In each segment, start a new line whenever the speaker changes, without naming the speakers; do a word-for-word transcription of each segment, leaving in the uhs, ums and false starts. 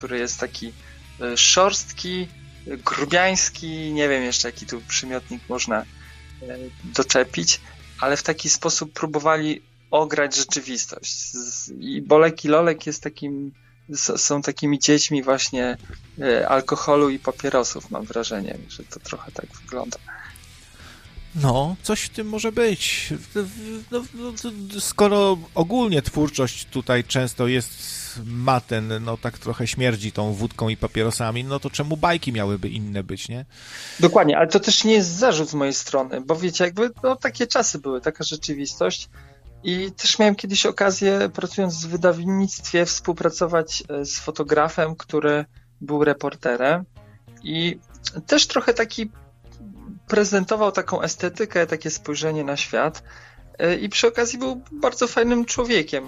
który jest taki szorstki, grubiański, nie wiem jeszcze jaki tu przymiotnik można doczepić, ale w taki sposób próbowali ograć rzeczywistość. I Bolek i Lolek jest takim, są takimi dziećmi właśnie alkoholu i papierosów, mam wrażenie, że to trochę tak wygląda.
No, coś w tym może być. No, no, skoro ogólnie twórczość tutaj często jest, ma ten, no tak trochę śmierdzi tą wódką i papierosami, no to czemu bajki miałyby inne być, nie?
Dokładnie, ale to też nie jest zarzut z mojej strony, bo wiecie, jakby no, takie czasy były, taka rzeczywistość i też miałem kiedyś okazję, pracując w wydawnictwie, współpracować z fotografem, który był reporterem i też trochę taki prezentował taką estetykę, takie spojrzenie na świat i przy okazji był bardzo fajnym człowiekiem.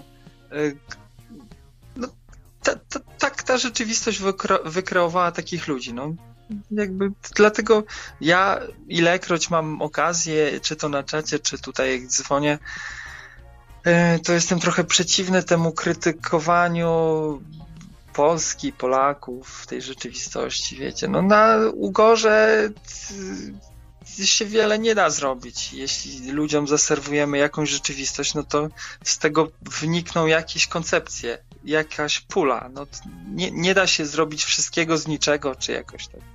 No, ta, ta, tak ta rzeczywistość wykre, wykreowała takich ludzi. No, jakby dlatego ja ilekroć mam okazję, czy to na czacie, czy tutaj jak dzwonię, to jestem trochę przeciwny temu krytykowaniu Polski, Polaków w tej rzeczywistości, wiecie. No na Ugorze się wiele nie da zrobić. Jeśli ludziom zaserwujemy jakąś rzeczywistość, no to z tego wynikną jakieś koncepcje, jakaś pula. No, nie, nie da się zrobić wszystkiego z niczego, czy jakoś tak.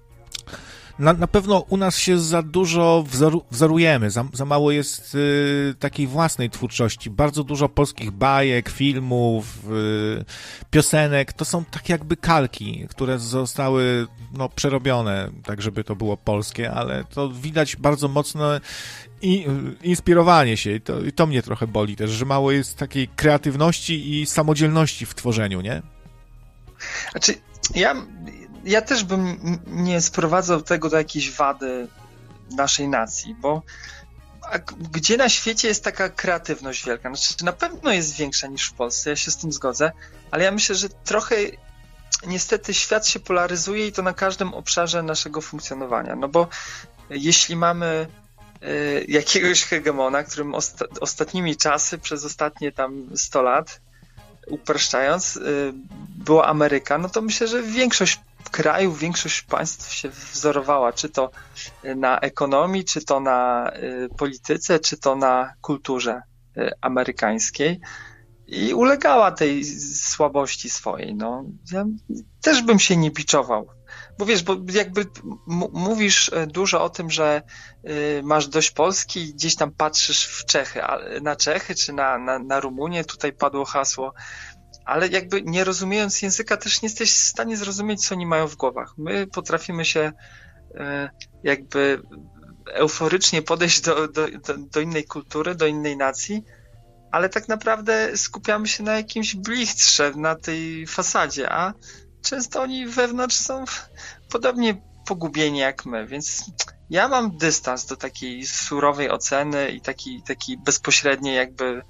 Na, na pewno u nas się za dużo wzoru, wzorujemy, za, za mało jest y, takiej własnej twórczości. Bardzo dużo polskich bajek, filmów, y, piosenek, to są tak jakby kalki, które zostały no, przerobione, tak żeby to było polskie, ale to widać bardzo mocne i, y, inspirowanie się i to, i to mnie trochę boli też, że mało jest takiej kreatywności i samodzielności w tworzeniu, nie?
Znaczy, ja... Ja też bym nie sprowadzał tego do jakiejś wady naszej nacji, bo gdzie na świecie jest taka kreatywność wielka? Znaczy, na pewno jest większa niż w Polsce, ja się z tym zgodzę, ale ja myślę, że trochę niestety świat się polaryzuje i to na każdym obszarze naszego funkcjonowania, no bo jeśli mamy y, jakiegoś hegemona, którym osta- ostatnimi czasy, przez ostatnie tam sto lat, upraszczając, y, była Ameryka, no to myślę, że większość krajów, większość państw się wzorowała, czy to na ekonomii, czy to na y, polityce, czy to na kulturze y, amerykańskiej i ulegała tej słabości swojej. No, ja też bym się nie biczował, bo wiesz, bo jakby m- mówisz dużo o tym, że y, masz dość Polski i gdzieś tam patrzysz w Czechy, a, na Czechy, czy na, na, na Rumunię, tutaj padło hasło, ale jakby nie rozumiejąc języka też nie jesteś w stanie zrozumieć, co oni mają w głowach. My potrafimy się e, jakby euforycznie podejść do, do, do, do innej kultury, do innej nacji, ale tak naprawdę skupiamy się na jakimś blichtrze, na tej fasadzie, a często oni wewnątrz są podobnie pogubieni jak my, więc ja mam dystans do takiej surowej oceny i takiej, takiej bezpośredniej jakby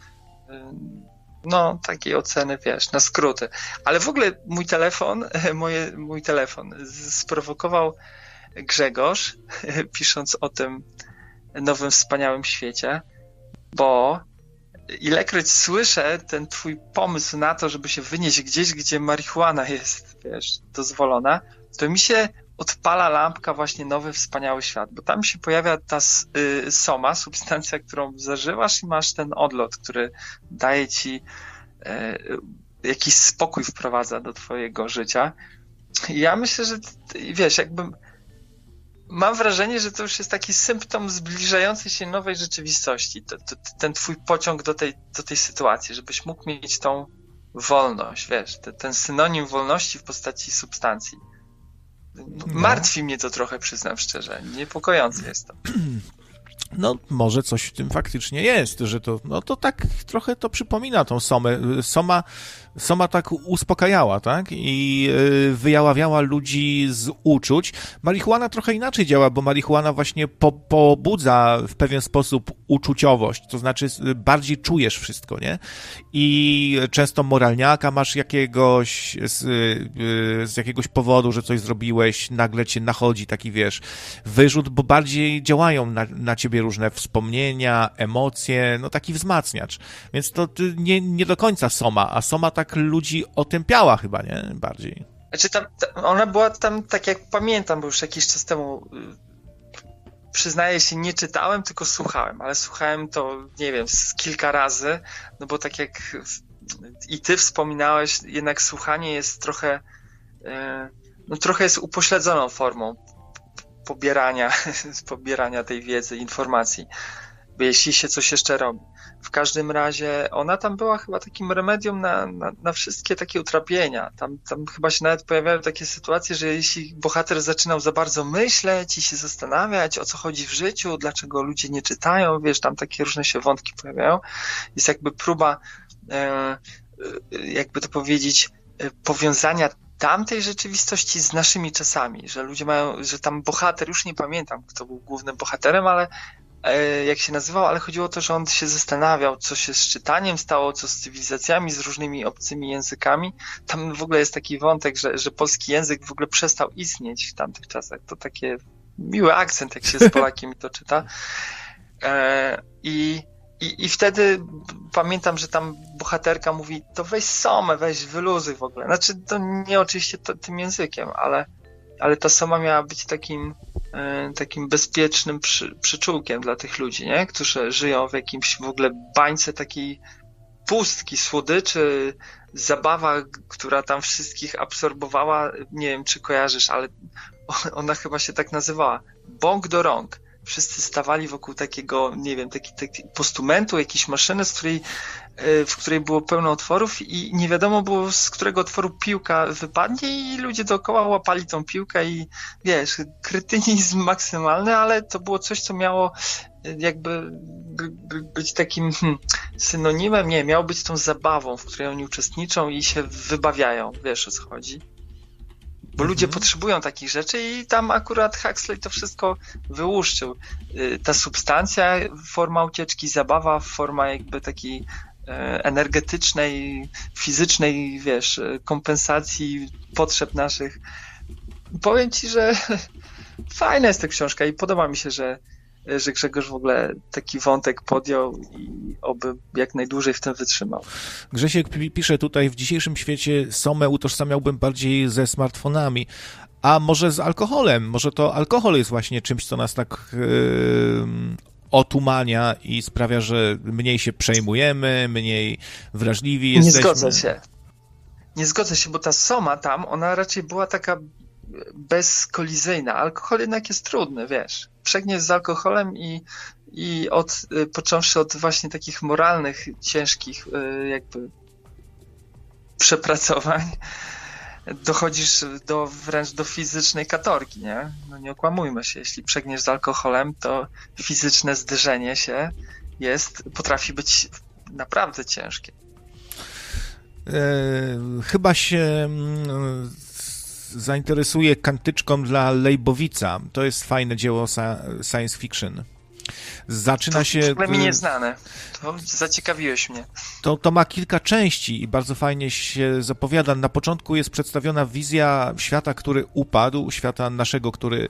no, takiej oceny, wiesz, na skróty. Ale w ogóle mój telefon, moje, mój telefon sprowokował Grzegorz, pisząc o tym nowym, wspaniałym świecie, bo ilekroć słyszę ten twój pomysł na to, żeby się wynieść gdzieś, gdzie marihuana jest, wiesz, dozwolona, to mi się odpala lampka właśnie nowy, wspaniały świat, bo tam się pojawia ta y, soma, substancja, którą zażywasz i masz ten odlot, który daje ci y, jakiś spokój, wprowadza do twojego życia. I ja myślę, że wiesz, jakbym mam wrażenie, że to już jest taki symptom zbliżającej się nowej rzeczywistości, to, to, ten twój pociąg do tej, do tej sytuacji, żebyś mógł mieć tą wolność, wiesz, te, ten synonim wolności w postaci substancji. No. Martwi mnie to trochę, przyznam szczerze. Niepokojące jest to.
No, może coś w tym faktycznie jest, że to, no to tak trochę to przypomina tą Somę. Soma, Soma tak uspokajała, tak? I wyjaławiała ludzi z uczuć. Marihuana trochę inaczej działa, bo marihuana właśnie po, pobudza w pewien sposób uczuciowość, to znaczy bardziej czujesz wszystko, nie? I często moralniaka masz jakiegoś, z, z jakiegoś powodu, że coś zrobiłeś, nagle cię nachodzi taki, wiesz, wyrzut, bo bardziej działają na, na ciebie różne wspomnienia, emocje, no taki wzmacniacz. Więc to nie, nie do końca Soma, a Soma tak ludzi otępiała chyba, nie? Bardziej.
Znaczy tam, ta, ona była tam, tak jak pamiętam, bo już jakiś czas temu, przyznaję się, nie czytałem, tylko słuchałem, ale słuchałem to, nie wiem, z kilka razy, no bo tak jak i ty wspominałeś, jednak słuchanie jest trochę, no trochę jest upośledzoną formą pobierania, pobierania tej wiedzy, informacji, bo jeśli się coś jeszcze robi. W każdym razie ona tam była chyba takim remedium na, na, na wszystkie takie utrapienia. Tam, tam chyba się nawet pojawiały takie sytuacje, że jeśli bohater zaczynał za bardzo myśleć i się zastanawiać, o co chodzi w życiu, dlaczego ludzie nie czytają, wiesz, tam takie różne się wątki pojawiają, jest jakby próba, e, jakby to powiedzieć, powiązania tamtej rzeczywistości z naszymi czasami, że ludzie mają, że tam bohater, już nie pamiętam, kto był głównym bohaterem, ale jak się nazywał, ale chodziło o to, że on się zastanawiał, co się z czytaniem stało, co z cywilizacjami, z różnymi obcymi językami. Tam w ogóle jest taki wątek, że, że polski język w ogóle przestał istnieć w tamtych czasach. To takie miły akcent, jak się z Polakiem to czyta. I, i, i wtedy pamiętam, że tam bohaterka mówi, to weź Somę, weź wyluzuj w ogóle. Znaczy, to nie oczywiście to, tym językiem, ale, ale ta Soma miała być takim takim bezpiecznym przy, przyczółkiem dla tych ludzi, nie? Którzy żyją w jakimś w ogóle bańce takiej pustki, słodyczy, zabawa, która tam wszystkich absorbowała, nie wiem, czy kojarzysz, ale ona chyba się tak nazywała, bąk do rąk. Wszyscy stawali wokół takiego, nie wiem, taki, taki postumentu, jakiejś maszyny, z której, w której było pełno otworów i nie wiadomo było, z którego otworu piłka wypadnie i ludzie dookoła łapali tą piłkę i wiesz, kretynizm maksymalny, ale to było coś, co miało jakby być takim hmm, synonimem, nie, miało być tą zabawą, w której oni uczestniczą i się wybawiają, wiesz, o co chodzi. Bo ludzie mhm. potrzebują takich rzeczy i tam akurat Huxley to wszystko wyłuszczył. Ta substancja, forma ucieczki, zabawa, forma jakby takiej energetycznej, fizycznej, wiesz, kompensacji potrzeb naszych. Powiem ci, że fajna jest ta książka i podoba mi się, że że Grzegorz w ogóle taki wątek podjął i oby jak najdłużej w tym wytrzymał.
Grzesiek pisze tutaj, w dzisiejszym świecie Somę utożsamiałbym bardziej ze smartfonami, a może z alkoholem. Może to alkohol jest właśnie czymś, co nas tak yy, otumania i sprawia, że mniej się przejmujemy, mniej wrażliwi jesteśmy.
Nie zgodzę się. Nie zgodzę się, bo ta Soma tam, ona raczej była taka bezkolizyjna. Alkohol jednak jest trudny, wiesz. Przegniesz z alkoholem i, i od, począwszy od właśnie takich moralnych, ciężkich jakby przepracowań, dochodzisz do wręcz do fizycznej katorgi, nie? No nie okłamujmy się, jeśli przegniesz z alkoholem, to fizyczne zderzenie się jest, potrafi być naprawdę ciężkie.
E, chyba się zainteresuję Kantyczką dla Lejbowica. To jest fajne dzieło science fiction. Zaczyna
to
się...
w ogóle mi nieznane. To zaciekawiłeś mnie.
To, to ma kilka części i bardzo fajnie się zapowiada. Na początku jest przedstawiona wizja świata, który upadł, świata naszego, który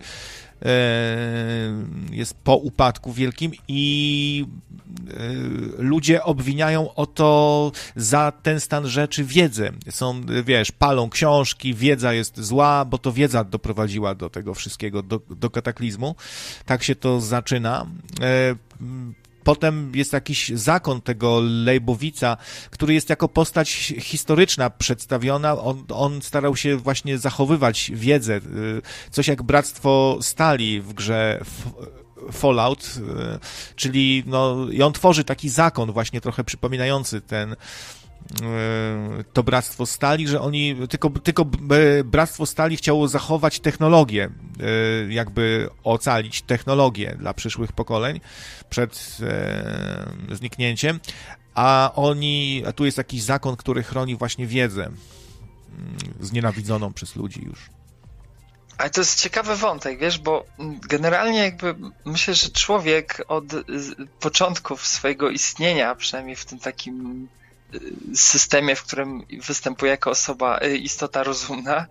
jest po upadku wielkim i ludzie obwiniają o to za ten stan rzeczy wiedzę. Są, wiesz, palą książki, wiedza jest zła, bo to wiedza doprowadziła do tego wszystkiego, do, do kataklizmu. Tak się to zaczyna. Potem jest jakiś zakon tego Lejbowica, który jest jako postać historyczna przedstawiona. On, on starał się właśnie zachowywać wiedzę. Coś jak Bractwo Stali w grze Fallout, czyli no, i on tworzy taki zakon właśnie trochę przypominający ten to Bractwo Stali, że oni, tylko, tylko Bractwo Stali chciało zachować technologię, jakby ocalić technologię dla przyszłych pokoleń przed zniknięciem, a oni, a tu jest jakiś zakon, który chroni właśnie wiedzę znienawidzoną przez ludzi już.
Ale to jest ciekawy wątek, wiesz, bo generalnie jakby myślę, że człowiek od początków swojego istnienia, przynajmniej w tym takim systemie, w którym występuje jako osoba, istota rozumna,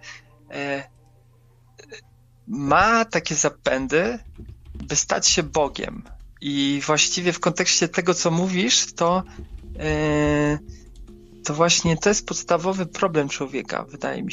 ma takie zapędy, by stać się Bogiem. I właściwie w kontekście tego, co mówisz, to, to właśnie to jest podstawowy problem człowieka, wydaje mi się.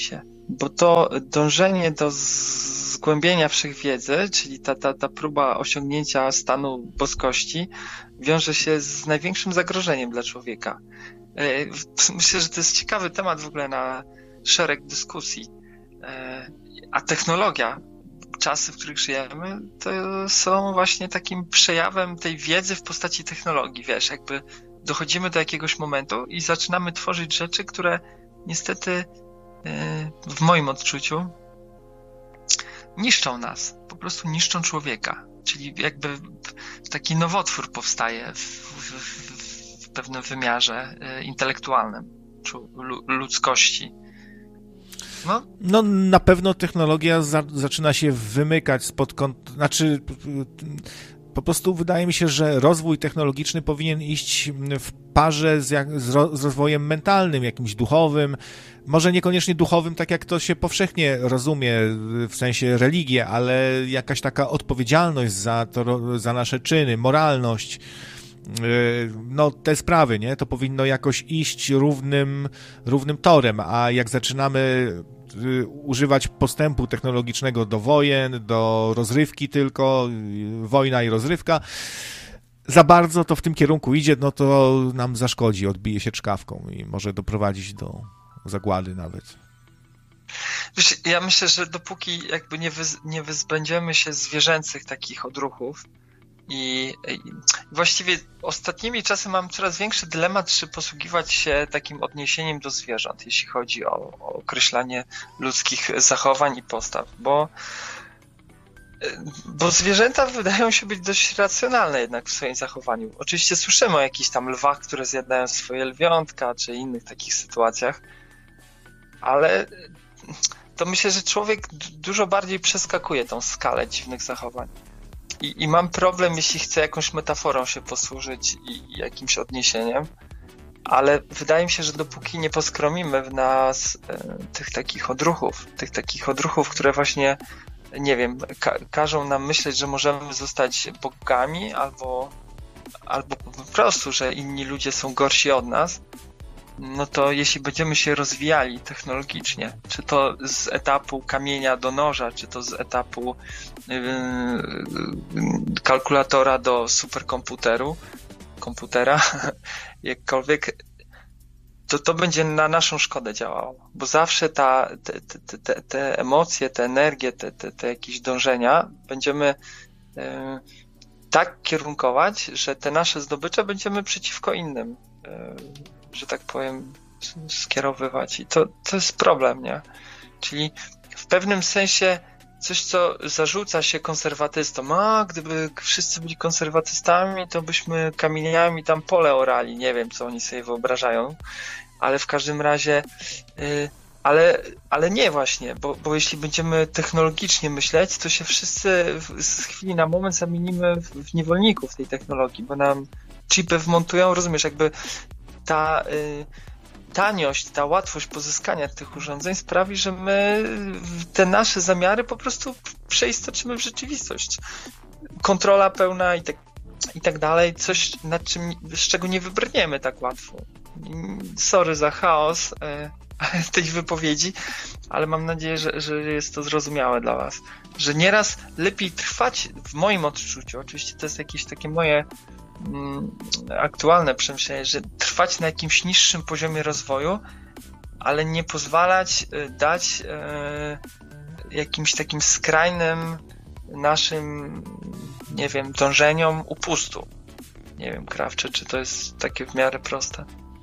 bo to dążenie do zgłębienia wszechwiedzy, czyli ta, ta, ta próba osiągnięcia stanu boskości, wiąże się z największym zagrożeniem dla człowieka. Myślę, że to jest ciekawy temat w ogóle na szereg dyskusji. A technologia, czasy, w których żyjemy, to są właśnie takim przejawem tej wiedzy w postaci technologii, wiesz, jakby dochodzimy do jakiegoś momentu i zaczynamy tworzyć rzeczy, które niestety w moim odczuciu niszczą nas, po prostu niszczą człowieka, czyli jakby taki nowotwór powstaje w, w, w pewnym wymiarze intelektualnym ludzkości. No.
no na pewno technologia za, zaczyna się wymykać spod kont... Znaczy po prostu wydaje mi się, że rozwój technologiczny powinien iść w parze z, jak, z, ro, z rozwojem mentalnym, jakimś duchowym, może niekoniecznie duchowym, tak jak to się powszechnie rozumie, w sensie religię, ale jakaś taka odpowiedzialność za, to, za nasze czyny, moralność, no te sprawy, nie? To powinno jakoś iść równym, równym torem, a jak zaczynamy używać postępu technologicznego do wojen, do rozrywki tylko, wojna i rozrywka, za bardzo to w tym kierunku idzie, no to nam zaszkodzi, odbije się czkawką i może doprowadzić do zagłady nawet.
Wiesz, ja myślę, że dopóki jakby nie, wyz, nie wyzbędziemy się zwierzęcych takich odruchów i, i właściwie ostatnimi czasy mam coraz większy dylemat, czy posługiwać się takim odniesieniem do zwierząt, jeśli chodzi o, o określanie ludzkich zachowań i postaw, bo Bo zwierzęta wydają się być dość racjonalne jednak w swoim zachowaniu. Oczywiście słyszymy o jakichś tam lwach, które zjadają swoje lwiątka, czy innych takich sytuacjach, ale to myślę, że człowiek dużo bardziej przeskakuje tą skalę dziwnych zachowań. I, i mam problem, jeśli chcę jakąś metaforą się posłużyć i, i jakimś odniesieniem, ale wydaje mi się, że dopóki nie poskromimy w nas e, tych takich odruchów, tych takich odruchów, które właśnie nie wiem, ka- każą nam myśleć, że możemy zostać bogami albo, albo po prostu, że inni ludzie są gorsi od nas, no to jeśli będziemy się rozwijali technologicznie, czy to z etapu kamienia do noża, czy to z etapu yy, kalkulatora do superkomputeru, komputera, jakkolwiek, to to będzie na naszą szkodę działało, bo zawsze ta, te, te, te, te emocje, te energie, te, te, te jakieś dążenia będziemy e, tak kierunkować, że te nasze zdobycze będziemy przeciwko innym, e, że tak powiem, skierowywać. I to, to jest problem, nie? Czyli w pewnym sensie coś, co zarzuca się konserwatystom. A, gdyby wszyscy byli konserwatystami, to byśmy kamieniami tam pole orali. Nie wiem, co oni sobie wyobrażają, ale w każdym razie yy, ale, ale nie właśnie, bo, bo jeśli będziemy technologicznie myśleć, to się wszyscy w, z chwili na moment zamienimy w, w niewolników tej technologii, bo nam chipy wmontują, rozumiesz, jakby ta yy, taniość, ta łatwość pozyskania tych urządzeń sprawi, że my te nasze zamiary po prostu przeistoczymy w rzeczywistość. Kontrola pełna i tak, i tak dalej, coś nad czym, z czego nie wybrniemy tak łatwo. Sorry za chaos e, tej wypowiedzi, ale mam nadzieję, że, że jest to zrozumiałe dla was. Że nieraz lepiej trwać, w moim odczuciu, oczywiście to jest jakieś takie moje aktualne przemyślenie, że trwać na jakimś niższym poziomie rozwoju, ale nie pozwalać dać e, jakimś takim skrajnym naszym, nie wiem, dążeniom upustu. Nie wiem, Krawcze, czy to jest takie w miarę proste?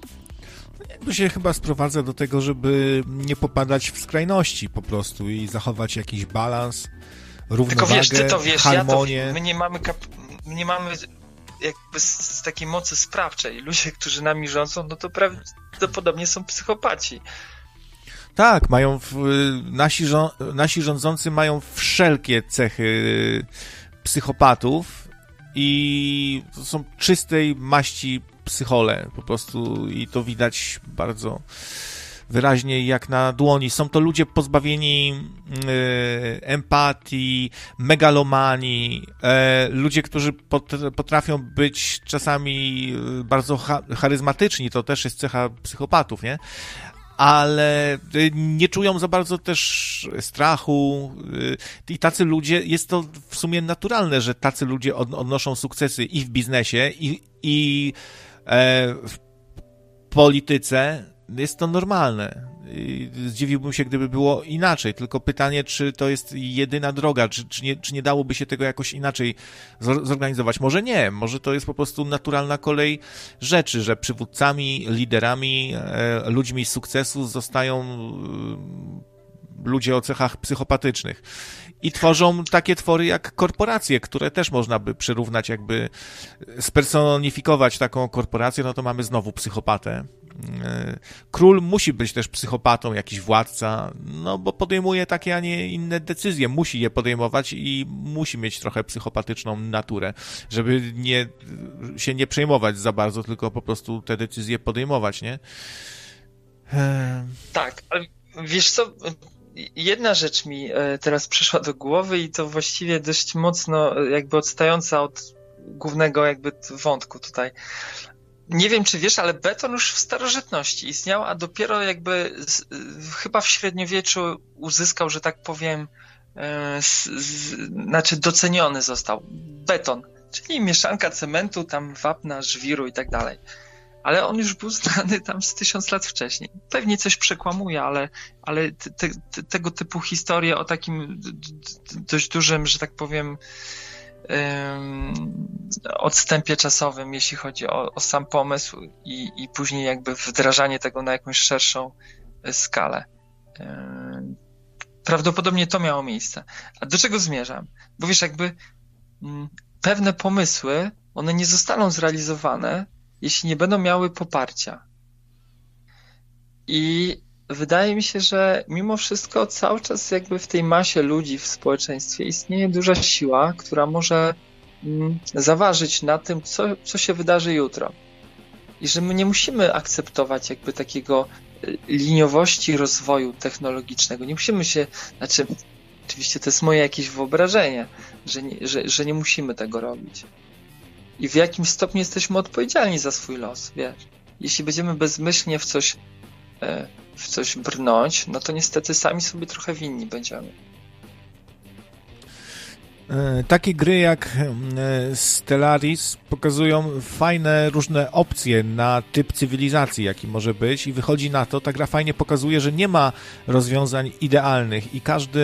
To się chyba sprowadza do tego, żeby nie popadać w skrajności po prostu i zachować jakiś balans, równowagę,
tylko wiesz, ty to wiesz,
harmonię.
Ja to, my nie mamy kap- my nie mamy jakby z, z takiej mocy sprawczej. Ludzie, którzy nami rządzą, no to prawdopodobnie są psychopaci.
Tak, mają w, nasi, nasi rządzący mają wszelkie cechy psychopatów i to są czystej maści psychole po prostu i to widać bardzo wyraźnie jak na dłoni. Są to ludzie pozbawieni y, empatii, megalomanii, y, ludzie, którzy pot, potrafią być czasami bardzo cha, charyzmatyczni, to też jest cecha psychopatów, nie? ale nie czują za bardzo też strachu i tacy ludzie, jest to w sumie naturalne, że tacy ludzie odnoszą sukcesy i w biznesie, i, i w polityce. Jest to normalne. Zdziwiłbym się, gdyby było inaczej, tylko pytanie, czy to jest jedyna droga, czy, czy, nie, czy nie dałoby się tego jakoś inaczej zorganizować. Może nie, może to jest po prostu naturalna kolej rzeczy, że przywódcami, liderami, e, ludźmi sukcesu zostają e, ludzie o cechach psychopatycznych i tworzą takie twory jak korporacje, które też można by przyrównać, jakby spersonifikować taką korporację, no to mamy znowu psychopatę. Król musi być też psychopatą, jakiś władca, no bo podejmuje takie, a nie inne decyzje, musi je podejmować i musi mieć trochę psychopatyczną naturę, żeby nie, się nie przejmować za bardzo, tylko po prostu te decyzje podejmować, nie?
Tak, ale wiesz co, jedna rzecz mi teraz przyszła do głowy i to właściwie dość mocno jakby odstająca od głównego jakby wątku tutaj. Nie wiem, czy wiesz, ale beton już w starożytności istniał, a dopiero jakby z, chyba w średniowieczu uzyskał, że tak powiem, z, z, znaczy doceniony został. Beton, czyli mieszanka cementu, tam wapna, żwiru i tak dalej. Ale on już był znany tam z tysiąc lat wcześniej. Pewnie coś przekłamuje, ale, ale te, te, tego typu historie o takim dość dużym, że tak powiem, odstępie czasowym, jeśli chodzi o, o sam pomysł i, i później jakby wdrażanie tego na jakąś szerszą skalę. Prawdopodobnie to miało miejsce. A do czego zmierzam? Bo wiesz, jakby pewne pomysły, one nie zostaną zrealizowane, jeśli nie będą miały poparcia. I wydaje mi się, że mimo wszystko cały czas jakby w tej masie ludzi w społeczeństwie istnieje duża siła, która może mm, zaważyć na tym, co, co się wydarzy jutro. I że my nie musimy akceptować jakby takiego liniowości rozwoju technologicznego. Nie musimy się, znaczy oczywiście to jest moje jakieś wyobrażenie, że nie, że, że nie musimy tego robić. I w jakim stopniu jesteśmy odpowiedzialni za swój los, wiesz. Jeśli będziemy bezmyślnie w coś e, w coś brnąć, no to niestety sami sobie trochę winni będziemy.
Takie gry jak Stellaris pokazują fajne różne opcje na typ cywilizacji, jaki może być, i wychodzi na to, ta gra fajnie pokazuje, że nie ma rozwiązań idealnych i każdy...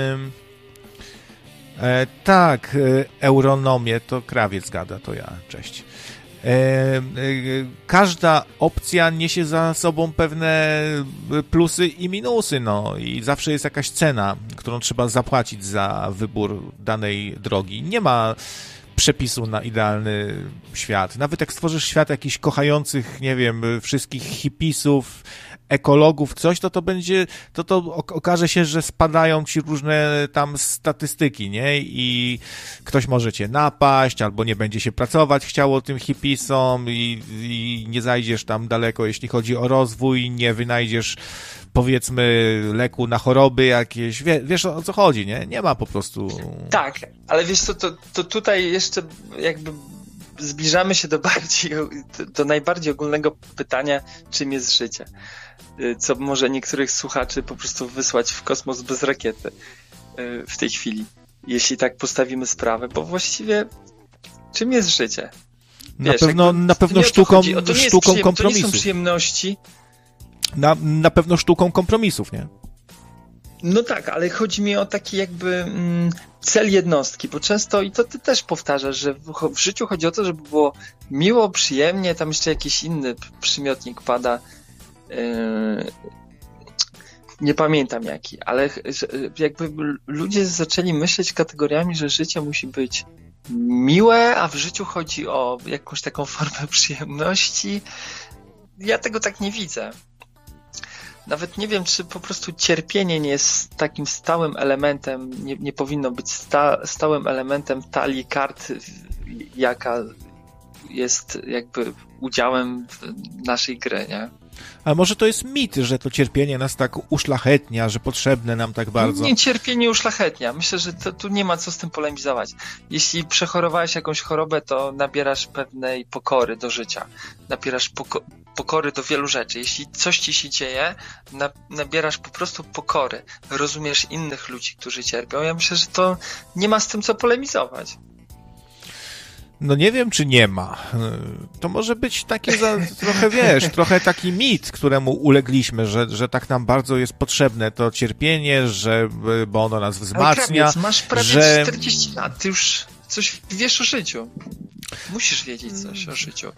E, tak, Euronomię to Krawiec gada, to ja, cześć. E, e, każda opcja niesie za sobą pewne plusy i minusy, no i zawsze jest jakaś cena, którą trzeba zapłacić za wybór danej drogi. Nie ma przepisu na idealny świat. Nawet jak stworzysz świat jakichś kochających, nie wiem, wszystkich hipisów, ekologów, coś, to to będzie, to to okaże się, że spadają ci różne tam statystyki, nie? I ktoś może cię napaść, albo nie będzie się pracować chciało tym hipisom i, i nie zajdziesz tam daleko, jeśli chodzi o rozwój, nie wynajdziesz, powiedzmy, leku na choroby jakieś, Wie, wiesz o co chodzi, nie? Nie ma po prostu...
Tak, ale wiesz co, to, to tutaj jeszcze jakby zbliżamy się do bardziej, do najbardziej ogólnego pytania, czym jest życie. Co może niektórych słuchaczy po prostu wysłać w kosmos bez rakiety w tej chwili, jeśli tak postawimy sprawę, bo właściwie czym jest życie?
Wiesz, na pewno, na pewno sztuką, sztuką
przyjem-
kompromisów.
To nie są przyjemności.
Na, na pewno sztuką kompromisów, nie?
No tak, ale chodzi mi o taki jakby mm, cel jednostki, bo często, i to ty też powtarzasz, że w, w życiu chodzi o to, żeby było miło, przyjemnie, tam jeszcze jakiś inny przymiotnik pada, yy, nie pamiętam jaki, ale że, jakby ludzie zaczęli myśleć kategoriami, że życie musi być miłe, a w życiu chodzi o jakąś taką formę przyjemności. Ja tego tak nie widzę. Nawet nie wiem, czy po prostu cierpienie nie jest takim stałym elementem, nie, nie powinno być sta, stałym elementem talii kart, jaka jest jakby udziałem naszej gry, nie?
A może to jest mit, że to cierpienie nas tak uszlachetnia, że potrzebne nam tak bardzo?
Nie, cierpienie uszlachetnia. Myślę, że to, tu nie ma co z tym polemizować. Jeśli przechorowałeś jakąś chorobę, to nabierasz pewnej pokory do życia. Nabierasz poko- pokory do wielu rzeczy. Jeśli coś ci się dzieje, na, nabierasz po prostu pokory. Rozumiesz innych ludzi, którzy cierpią. Ja myślę, że to nie ma z tym co polemizować.
No nie wiem, czy nie ma. To może być takie za, trochę, wiesz, trochę taki mit, któremu ulegliśmy, że, że tak nam bardzo jest potrzebne to cierpienie, że, bo ono nas wzmacnia.
Ale krawiec, masz prawie
że...
czterdzieści lat, ty już coś wiesz o życiu. Musisz wiedzieć coś o życiu.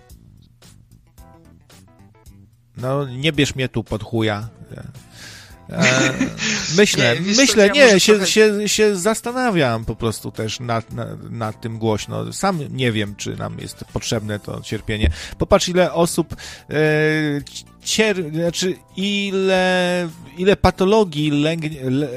No nie bierz mnie tu pod chuja. E, myślę,
nie,
myślę,
co,
nie,
ja
się,
trochę...
się, się zastanawiam po prostu też nad, nad, nad tym głośno. Sam nie wiem, czy nam jest potrzebne to cierpienie. Popatrz, ile osób e, cier... znaczy ile, ile patologii lęgnie... Le,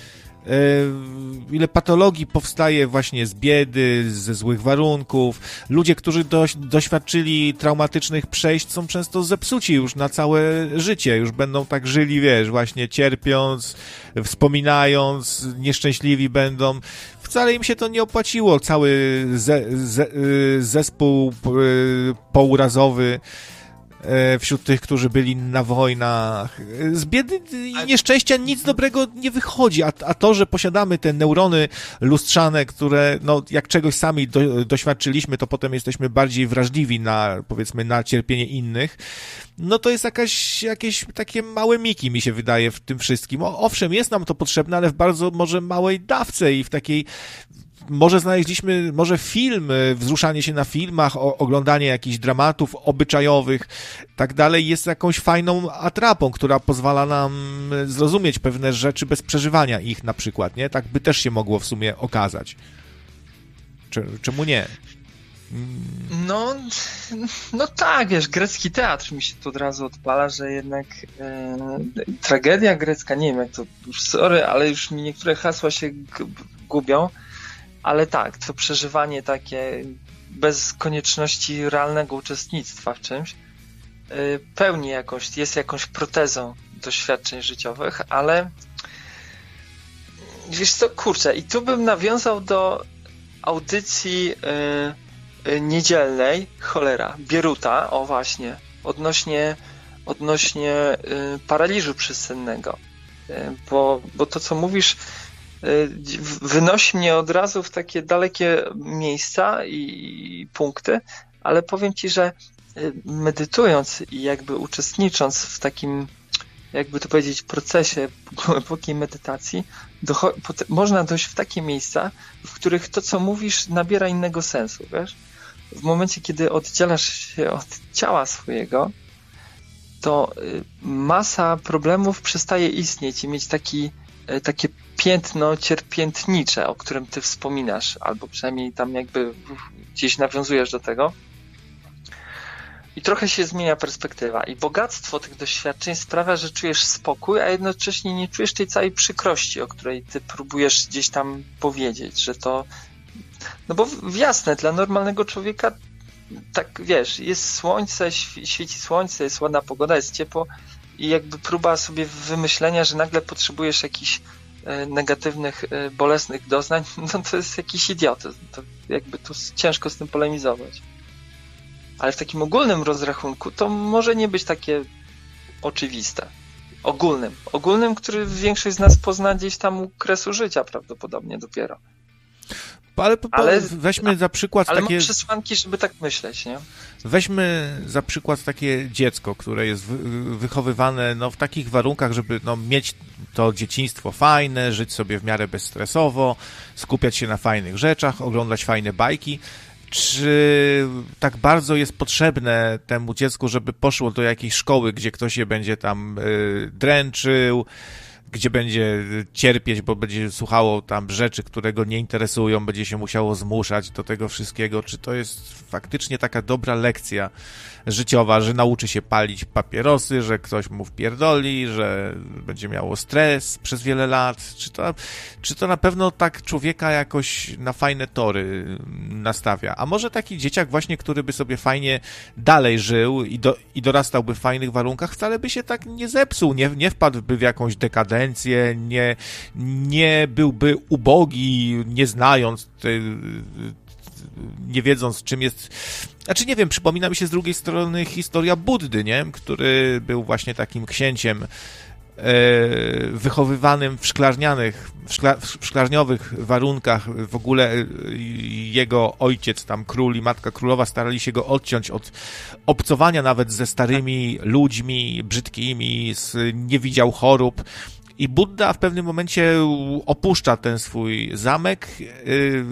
ile patologii powstaje właśnie z biedy, ze złych warunków. Ludzie, którzy doś, doświadczyli traumatycznych przejść, są często zepsuci już na całe życie. Już będą tak żyli, wiesz, właśnie cierpiąc, wspominając, nieszczęśliwi będą. Wcale im się to nie opłaciło. Cały ze, ze, zespół pourazowy wśród tych, którzy byli na wojnach. Z biedy i nieszczęścia nic dobrego nie wychodzi, a, a to, że posiadamy te neurony lustrzane, które, no, jak czegoś sami do, doświadczyliśmy, to potem jesteśmy bardziej wrażliwi na, powiedzmy, na cierpienie innych, no to jest jakaś, jakieś takie małe miki, mi się wydaje, w tym wszystkim. O, owszem, jest nam to potrzebne, ale w bardzo może małej dawce i w takiej może znaleźliśmy, może film, wzruszanie się na filmach, o, oglądanie jakichś dramatów obyczajowych, tak dalej, jest jakąś fajną atrapą, która pozwala nam zrozumieć pewne rzeczy bez przeżywania ich na przykład, nie? Tak by też się mogło w sumie okazać. Czemu nie?
No, no tak, wiesz, grecki teatr mi się tu od razu odpala, że jednak e, tragedia grecka, nie wiem jak to, sorry, ale już mi niektóre hasła się g- gubią, ale tak, to przeżywanie takie bez konieczności realnego uczestnictwa w czymś y, pełni jakąś, jest jakąś protezą doświadczeń życiowych, ale wiesz co, kurczę, i tu bym nawiązał do audycji y, y, niedzielnej, cholera, Bieruta, o właśnie, odnośnie, odnośnie y, paraliżu przesennego, y, bo, bo to co mówisz wynosi mnie od razu w takie dalekie miejsca i punkty, ale powiem ci, że medytując i jakby uczestnicząc w takim, jakby to powiedzieć, procesie głębokiej medytacji, docho- można dojść w takie miejsca, w których to, co mówisz, nabiera innego sensu, wiesz? W momencie, kiedy oddzielasz się od ciała swojego, to masa problemów przestaje istnieć i mieć taki takie piętno cierpiętnicze, o którym ty wspominasz, albo przynajmniej tam jakby gdzieś nawiązujesz do tego. I trochę się zmienia perspektywa. I bogactwo tych doświadczeń sprawia, że czujesz spokój, a jednocześnie nie czujesz tej całej przykrości, o której ty próbujesz gdzieś tam powiedzieć, że to... No bo jasne, dla normalnego człowieka tak, wiesz, jest słońce, świeci słońce, jest ładna pogoda, jest ciepło, i jakby próba sobie wymyślenia, że nagle potrzebujesz jakichś e, negatywnych, e, bolesnych doznań, no to jest jakiś idiotyzm. To jakby tu ciężko z tym polemizować. Ale w takim ogólnym rozrachunku to może nie być takie oczywiste. Ogólnym. Ogólnym, który większość z nas pozna gdzieś tam u kresu życia prawdopodobnie dopiero.
Ale, po, ale weźmy za przykład
ale
takie...
mam przesłanki, żeby tak myśleć, nie?
Weźmy za przykład takie dziecko, które jest wychowywane no, w takich warunkach, żeby no, mieć to dzieciństwo fajne, żyć sobie w miarę bezstresowo, skupiać się na fajnych rzeczach, oglądać fajne bajki. Czy tak bardzo jest potrzebne temu dziecku, żeby poszło do jakiejś szkoły, gdzie ktoś je będzie tam y, dręczył, gdzie będzie cierpieć, bo będzie słuchało tam rzeczy, które go nie interesują, będzie się musiało zmuszać do tego wszystkiego, czy to jest faktycznie taka dobra lekcja życiowa, że nauczy się palić papierosy, że ktoś mu wpierdoli, że będzie miało stres przez wiele lat, czy to, czy to na pewno tak człowieka jakoś na fajne tory nastawia, a może taki dzieciak właśnie, który by sobie fajnie dalej żył i, do, i dorastałby w fajnych warunkach, wcale by się tak nie zepsuł, nie, nie wpadłby w jakąś dekadencję, nie, nie byłby ubogi, nie znając tej, nie wiedząc, czym jest... Znaczy, nie wiem, przypomina mi się z drugiej strony historia Buddy, nie? Który był właśnie takim księciem e, wychowywanym w szklarnianych, w, szkla, w szklarniowych warunkach. W ogóle jego ojciec, tam król i matka królowa starali się go odciąć od obcowania nawet ze starymi ludźmi, brzydkimi, z, nie widział chorób. I Budda w pewnym momencie opuszcza ten swój zamek, yy,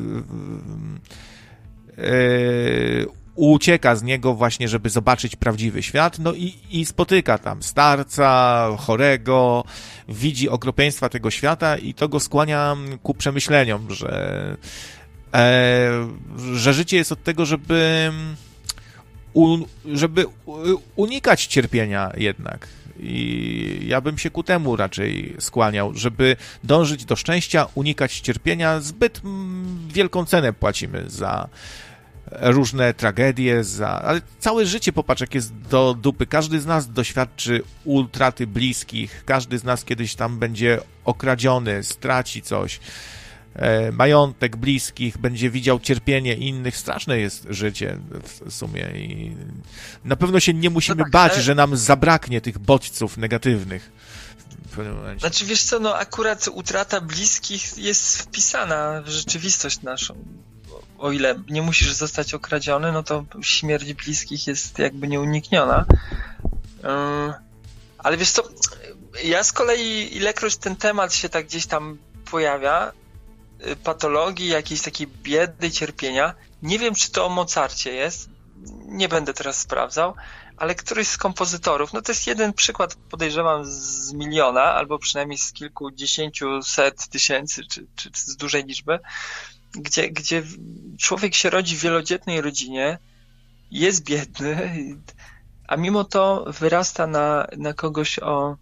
Yy, ucieka z niego właśnie, żeby zobaczyć prawdziwy świat, no i, i spotyka tam starca, chorego, widzi okropieństwa tego świata i to go skłania ku przemyśleniom, że, e, że życie jest od tego, żeby, u, żeby unikać cierpienia jednak. I ja bym się ku temu raczej skłaniał, żeby dążyć do szczęścia, unikać cierpienia. Zbyt wielką cenę płacimy za różne tragedie, za... ale całe życie, popatrz, jak jest do dupy. Każdy z nas doświadczy utraty bliskich, każdy z nas kiedyś tam będzie okradziony, straci coś, e, majątek bliskich, będzie widział cierpienie innych. Straszne jest życie w sumie i na pewno się nie musimy no tak, bać, ale... że nam zabraknie tych bodźców negatywnych. W pewnym momencie.
Znaczy, wiesz co, no akurat utrata bliskich jest wpisana w rzeczywistość naszą. O ile nie musisz zostać okradziony, no to śmierć bliskich jest jakby nieunikniona. Yy, ale wiesz co, ja z kolei, ilekroć ten temat się tak gdzieś tam pojawia, patologii, jakiejś takiej biedy, cierpienia, nie wiem, czy to o Mozarcie jest, nie będę teraz sprawdzał, ale któryś z kompozytorów, no to jest jeden przykład, podejrzewam, z miliona, albo przynajmniej z kilkudziesięciu set tysięcy, czy, czy z dużej liczby, Gdzie, gdzie człowiek się rodzi w wielodzietnej rodzinie, jest biedny, a mimo to wyrasta na, na kogoś o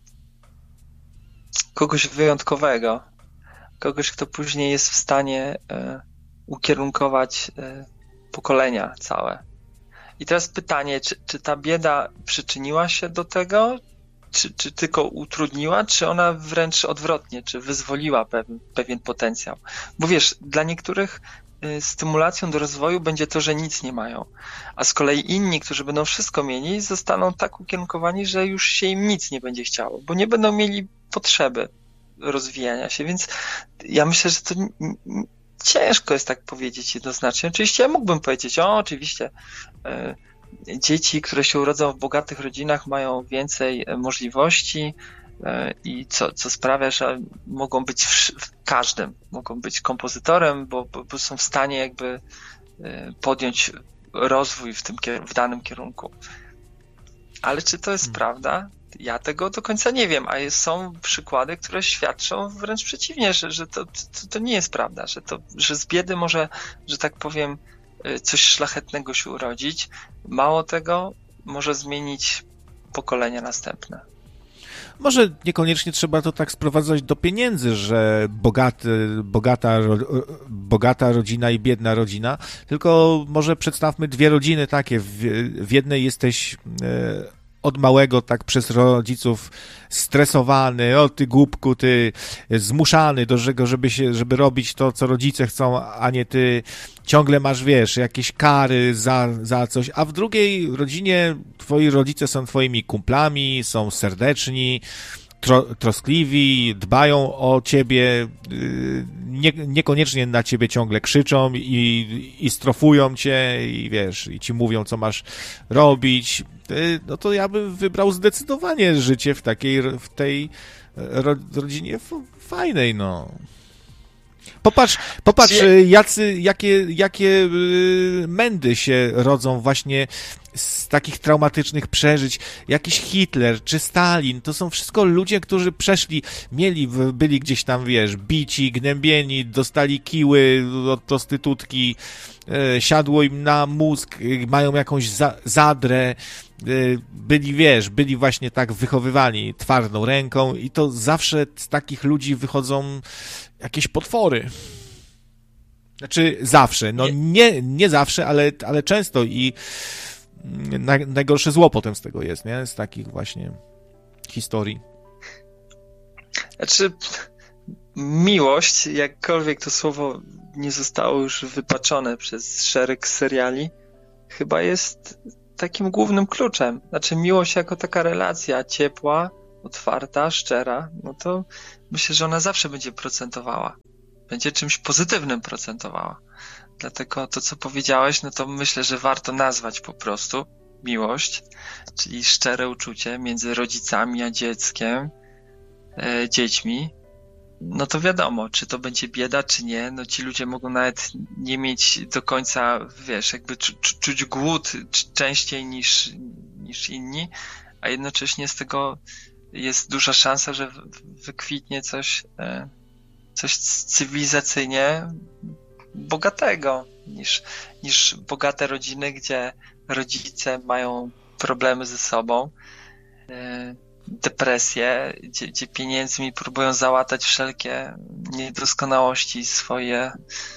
kogoś wyjątkowego, kogoś, kto później jest w stanie e, ukierunkować e, pokolenia całe. I teraz pytanie, czy, czy ta bieda przyczyniła się do tego, czy, czy tylko utrudniła, czy ona wręcz odwrotnie, czy wyzwoliła pewien, pewien potencjał. Bo wiesz, dla niektórych y, stymulacją do rozwoju będzie to, że nic nie mają, a z kolei inni, którzy będą wszystko mieli, zostaną tak ukierunkowani, że już się im nic nie będzie chciało, bo nie będą mieli potrzeby rozwijania się, więc ja myślę, że to n- n- ciężko jest tak powiedzieć jednoznacznie. Oczywiście ja mógłbym powiedzieć, o oczywiście y, dzieci, które się urodzą w bogatych rodzinach, mają więcej możliwości i co, co sprawia, że mogą być w, w każdym, mogą być kompozytorem, bo, bo, bo są w stanie jakby podjąć rozwój w tym, w danym kierunku. Ale czy to jest hmm. prawda? Ja tego do końca nie wiem, a jest, są przykłady, które świadczą wręcz przeciwnie, że, że to, to, to nie jest prawda, że, to, że z biedy może, że tak powiem, coś szlachetnego się urodzić. Mało tego, może zmienić pokolenia następne.
Może niekoniecznie trzeba to tak sprowadzać do pieniędzy, że bogaty, bogata, bogata rodzina i biedna rodzina, tylko może przedstawmy dwie rodziny takie. W, w jednej jesteś e, od małego tak przez rodziców stresowany, o ty głupku, ty zmuszany do tego, żeby się, żeby robić to, co rodzice chcą, a nie ty. Ciągle masz, wiesz, jakieś kary za, za coś, a w drugiej rodzinie twoi rodzice są twoimi kumplami, są serdeczni, tro, troskliwi, dbają o ciebie, nie, niekoniecznie na ciebie ciągle krzyczą i, i strofują cię i wiesz, i ci mówią, co masz robić. No to ja bym wybrał zdecydowanie życie w takiej, w tej rodzinie fajnej, no. Popatrz, popatrz, jacy, jakie, jakie mędy się rodzą właśnie z takich traumatycznych przeżyć, jakiś Hitler czy Stalin, to są wszystko ludzie, którzy przeszli, mieli, byli gdzieś tam, wiesz, bici, gnębieni, dostali kiły od prostytutki, e, siadło im na mózg, mają jakąś za, zadrę, e, byli, wiesz, byli właśnie tak wychowywani twardą ręką i to zawsze z takich ludzi wychodzą jakieś potwory. Znaczy zawsze, no nie, nie zawsze, ale, ale często i na, najgorsze zło potem z tego jest, nie? Z takich właśnie historii.
Znaczy miłość, jakkolwiek to słowo nie zostało już wypaczone przez szereg seriali, chyba jest takim głównym kluczem. Znaczy miłość jako taka relacja ciepła, otwarta, szczera, no to myślę, że ona zawsze będzie procentowała. Będzie czymś pozytywnym procentowała. Dlatego to, co powiedziałeś, no to myślę, że warto nazwać po prostu miłość, czyli szczere uczucie między rodzicami a dzieckiem, e, dziećmi. No to wiadomo, czy to będzie bieda, czy nie, no ci ludzie mogą nawet nie mieć do końca, wiesz, jakby czu, czuć głód częściej niż, niż inni, a jednocześnie z tego jest duża szansa, że wykwitnie coś, e, coś cywilizacyjnie bogatego, niż, niż bogate rodziny, gdzie rodzice mają problemy ze sobą, depresje, gdzie, gdzie pieniędzmi próbują załatać wszelkie niedoskonałości swoje.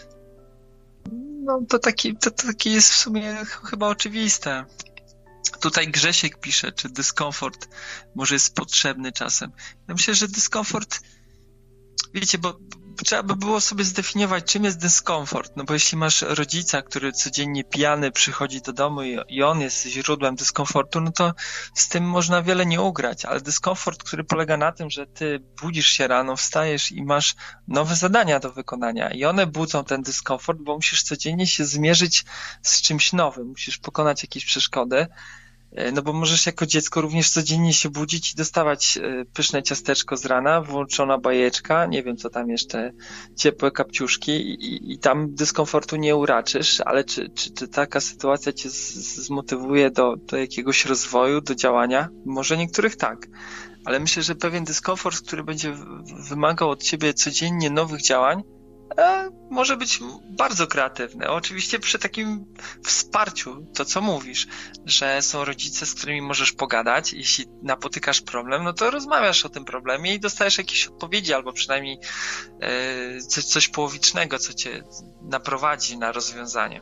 No to taki, to, to taki jest w sumie chyba oczywiste. Tutaj Grzesiek pisze, czy dyskomfort może jest potrzebny czasem. Ja myślę, że dyskomfort, wiecie, bo trzeba by było sobie zdefiniować, czym jest dyskomfort. No bo jeśli masz rodzica, który codziennie pijany przychodzi do domu i, i on jest źródłem dyskomfortu, no to z tym można wiele nie ugrać. Ale dyskomfort, który polega na tym, że ty budzisz się rano, wstajesz i masz nowe zadania do wykonania i one budzą ten dyskomfort, bo musisz codziennie się zmierzyć z czymś nowym. Musisz pokonać jakieś przeszkody. No bo możesz jako dziecko również codziennie się budzić i dostawać pyszne ciasteczko z rana, włączona bajeczka, nie wiem co tam jeszcze, ciepłe kapciuszki i, i tam dyskomfortu nie uraczysz, ale czy, czy, czy taka sytuacja cię z, zmotywuje do, do jakiegoś rozwoju, do działania? Może niektórych tak, ale myślę, że pewien dyskomfort, który będzie wymagał od ciebie codziennie nowych działań, E, może być bardzo kreatywny. Oczywiście przy takim wsparciu, to co mówisz, że są rodzice, z którymi możesz pogadać. Jeśli napotykasz problem, no to rozmawiasz o tym problemie i dostajesz jakieś odpowiedzi, albo przynajmniej e, coś, coś połowicznego, co cię naprowadzi na rozwiązanie.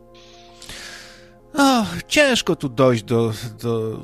O, ciężko tu dojść do, do,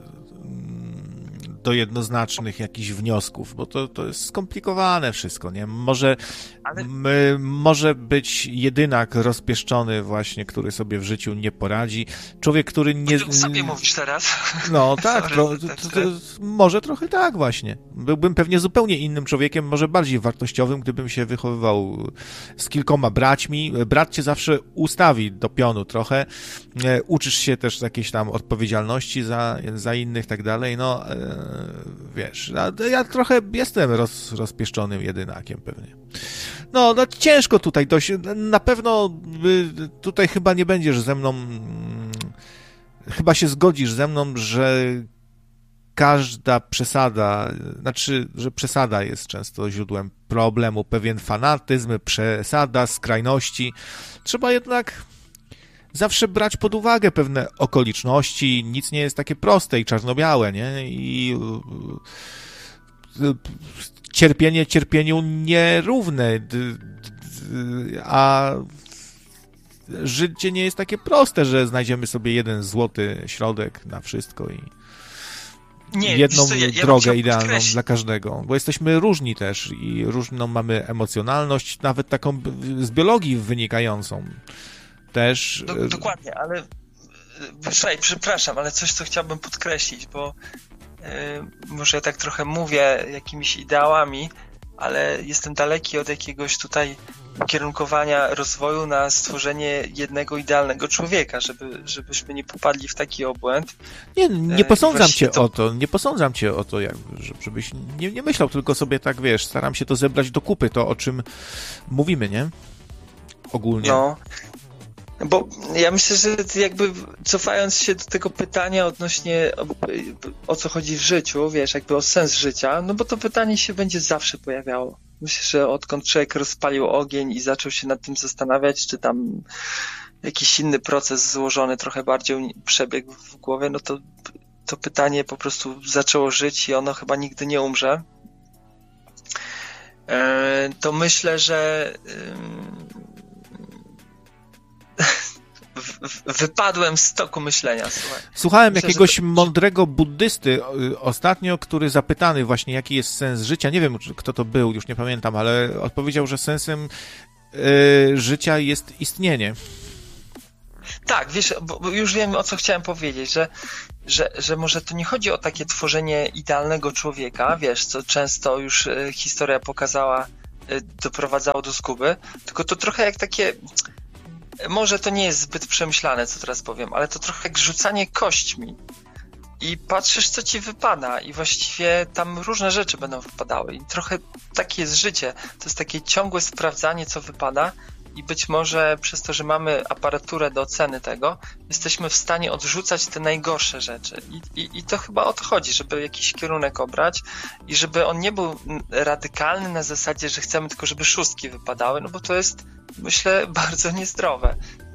do jednoznacznych jakichś wniosków, bo to, to jest skomplikowane wszystko, nie? Może, Ale... m, może być jedynak rozpieszczony właśnie, który sobie w życiu nie poradzi. Człowiek, który nie...
Ty sobie mówisz teraz.
No tak, Sorry, to, to, to, to, może trochę tak właśnie. Byłbym pewnie zupełnie innym człowiekiem, może bardziej wartościowym, gdybym się wychowywał z kilkoma braćmi. Brat cię zawsze ustawi do pionu trochę. Uczysz się też jakiejś tam odpowiedzialności za, za innych i tak dalej. No, wiesz, ja trochę jestem roz, rozpieszczonym jedynakiem pewnie. No, no ciężko tutaj dość. Na pewno tutaj chyba nie będziesz ze mną, chyba się zgodzisz ze mną, że każda przesada, znaczy, że przesada jest często źródłem problemu, pewien fanatyzm, przesada, skrajności. Trzeba jednak zawsze brać pod uwagę pewne okoliczności, nic nie jest takie proste i czarno-białe, nie? I cierpienie cierpieniu nierówne, a życie nie jest takie proste, że znajdziemy sobie jeden złoty środek na wszystko i nie, jedną co, ja, ja drogę idealną podkreślić. Dla każdego, bo jesteśmy różni też i różną mamy emocjonalność, nawet taką z biologii wynikającą też.
Do, dokładnie, ale słuchaj, przepraszam, ale coś, co chciałbym podkreślić, bo yy, może ja tak trochę mówię jakimiś ideałami, ale jestem daleki od jakiegoś tutaj ukierunkowania rozwoju na stworzenie jednego idealnego człowieka, żeby, żebyśmy nie popadli w taki obłęd.
Nie, nie posądzam cię to... o to, nie posądzam cię o to, jak, żebyś nie, nie myślał, tylko sobie tak, wiesz, staram się to zebrać do kupy, to o czym mówimy, nie? Ogólnie.
No. Bo ja myślę, że jakby cofając się do tego pytania odnośnie o, o co chodzi w życiu, wiesz, jakby o sens życia, no bo to pytanie się będzie zawsze pojawiało. Myślę, że odkąd człowiek rozpalił ogień i zaczął się nad tym zastanawiać, czy tam jakiś inny proces złożony trochę bardziej przebiegł w głowie, no to to pytanie po prostu zaczęło żyć i ono chyba nigdy nie umrze. To myślę, że wypadłem z toku myślenia. Słuchaj.
Słuchałem
Myślę,
jakiegoś
to...
mądrego buddysty ostatnio, który zapytany właśnie, jaki jest sens życia, nie wiem, kto to był, już nie pamiętam, ale odpowiedział, że sensem y, życia jest istnienie.
Tak, wiesz, bo już wiem, o co chciałem powiedzieć, że, że, że może to nie chodzi o takie tworzenie idealnego człowieka, wiesz, co często już historia pokazała, doprowadzało do zguby, tylko to trochę jak takie, może to nie jest zbyt przemyślane, co teraz powiem, ale to trochę jak rzucanie kośćmi i patrzysz, co ci wypada i właściwie tam różne rzeczy będą wypadały i trochę takie jest życie, to jest takie ciągłe sprawdzanie, co wypada. I być może przez to, że mamy aparaturę do oceny tego, jesteśmy w stanie odrzucać te najgorsze rzeczy. I, i, i to chyba o to chodzi, żeby jakiś kierunek obrać i żeby on nie był radykalny na zasadzie, że chcemy tylko, żeby szóstki wypadały, no bo to jest, myślę, bardzo niezdrowe.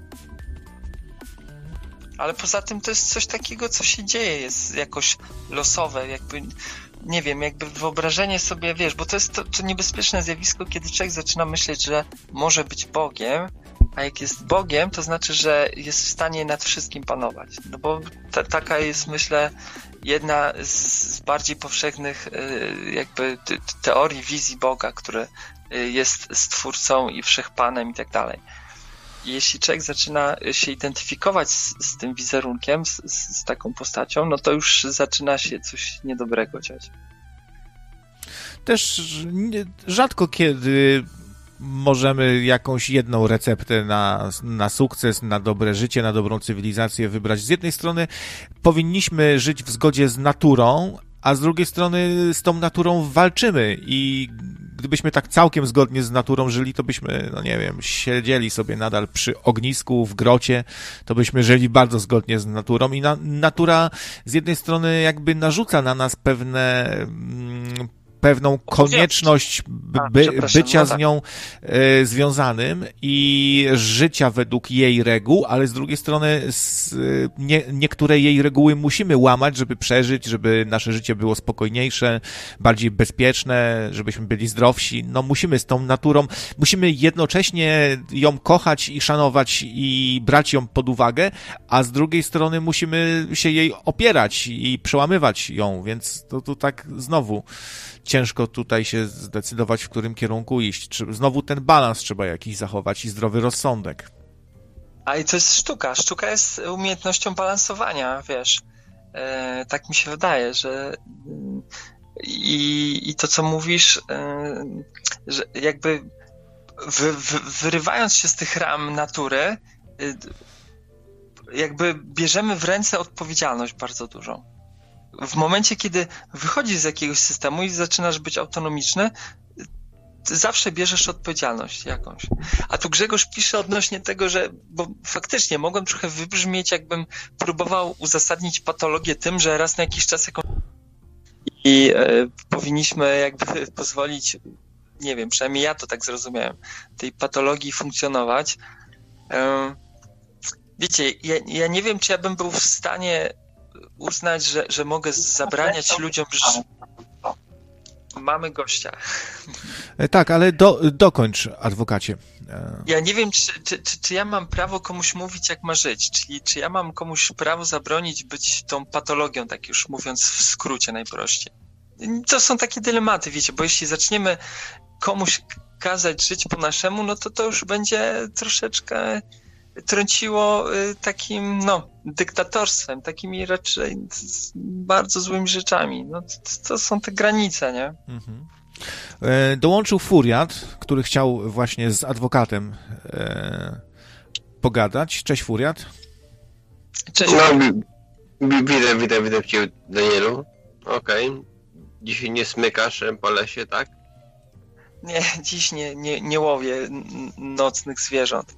Ale poza tym to jest coś takiego, co się dzieje, jest jakoś losowe, jakby... Nie wiem, jakby wyobrażenie sobie, wiesz, bo to jest to, to niebezpieczne zjawisko, kiedy człowiek zaczyna myśleć, że może być Bogiem, a jak jest Bogiem, to znaczy, że jest w stanie nad wszystkim panować. No bo ta, taka jest, myślę, jedna z, z bardziej powszechnych jakby teorii wizji Boga, który jest stwórcą i wszechpanem i tak dalej. I jeśli człowiek zaczyna się identyfikować z, z tym wizerunkiem, z, z taką postacią, no to już zaczyna się coś niedobrego dziać.
Też rzadko kiedy możemy jakąś jedną receptę na, na sukces, na dobre życie, na dobrą cywilizację wybrać. Z jednej strony powinniśmy żyć w zgodzie z naturą, a z drugiej strony z tą naturą walczymy i gdybyśmy tak całkiem zgodnie z naturą żyli, to byśmy, no nie wiem, siedzieli sobie nadal przy ognisku w grocie, to byśmy żyli bardzo zgodnie z naturą i na, natura z jednej strony jakby narzuca na nas pewne... Mm, pewną konieczność by, bycia
no tak.
z nią e, związanym i życia według jej reguł, ale z drugiej strony z, nie, niektóre jej reguły musimy łamać, żeby przeżyć, żeby nasze życie było spokojniejsze, bardziej bezpieczne, żebyśmy byli zdrowsi. No musimy z tą naturą, musimy jednocześnie ją kochać i szanować i brać ją pod uwagę, a z drugiej strony musimy się jej opierać i przełamywać ją, więc to tu tak znowu ciężko tutaj się zdecydować, w którym kierunku iść. Znowu ten balans trzeba jakiś zachować i zdrowy rozsądek.
A i to jest sztuka. Sztuka jest umiejętnością balansowania, wiesz. E, tak mi się wydaje, że i, i to, co mówisz, e, że jakby wy, wy, wyrywając się z tych ram natury, e, jakby bierzemy w ręce odpowiedzialność bardzo dużą. W momencie, kiedy wychodzisz z jakiegoś systemu i zaczynasz być autonomiczny, ty zawsze bierzesz odpowiedzialność jakąś. A tu Grzegorz pisze odnośnie tego, że, bo faktycznie mogłem trochę wybrzmieć, jakbym próbował uzasadnić patologię tym, że raz na jakiś czas jakąś i e, powinniśmy jakby pozwolić, nie wiem, przynajmniej ja to tak zrozumiałem, tej patologii funkcjonować. E, wiecie, ja, ja nie wiem, czy ja bym był w stanie uznać, że, że mogę zabraniać ludziom, że mamy gościa.
Tak, ale do, dokończ, adwokacie.
Ja nie wiem, czy, czy, czy, czy ja mam prawo komuś mówić, jak ma żyć, czyli czy ja mam komuś prawo zabronić być tą patologią, tak już mówiąc w skrócie najprościej. To są takie dylematy, wiecie, bo jeśli zaczniemy komuś kazać żyć po naszemu, no to to już będzie troszeczkę trąciło takim, no, dyktatorstwem, takimi raczej bardzo złymi rzeczami. No, to, to są te granice, nie? Mhm.
E, dołączył Furiat, który chciał właśnie z adwokatem e, pogadać. Cześć, Furiat.
Cześć. No, witam, witam, witam cię, Danielu. Okej. Okay. Dzisiaj nie smykasz po lesie, tak?
Nie, dziś nie, nie, nie łowię nocnych zwierząt.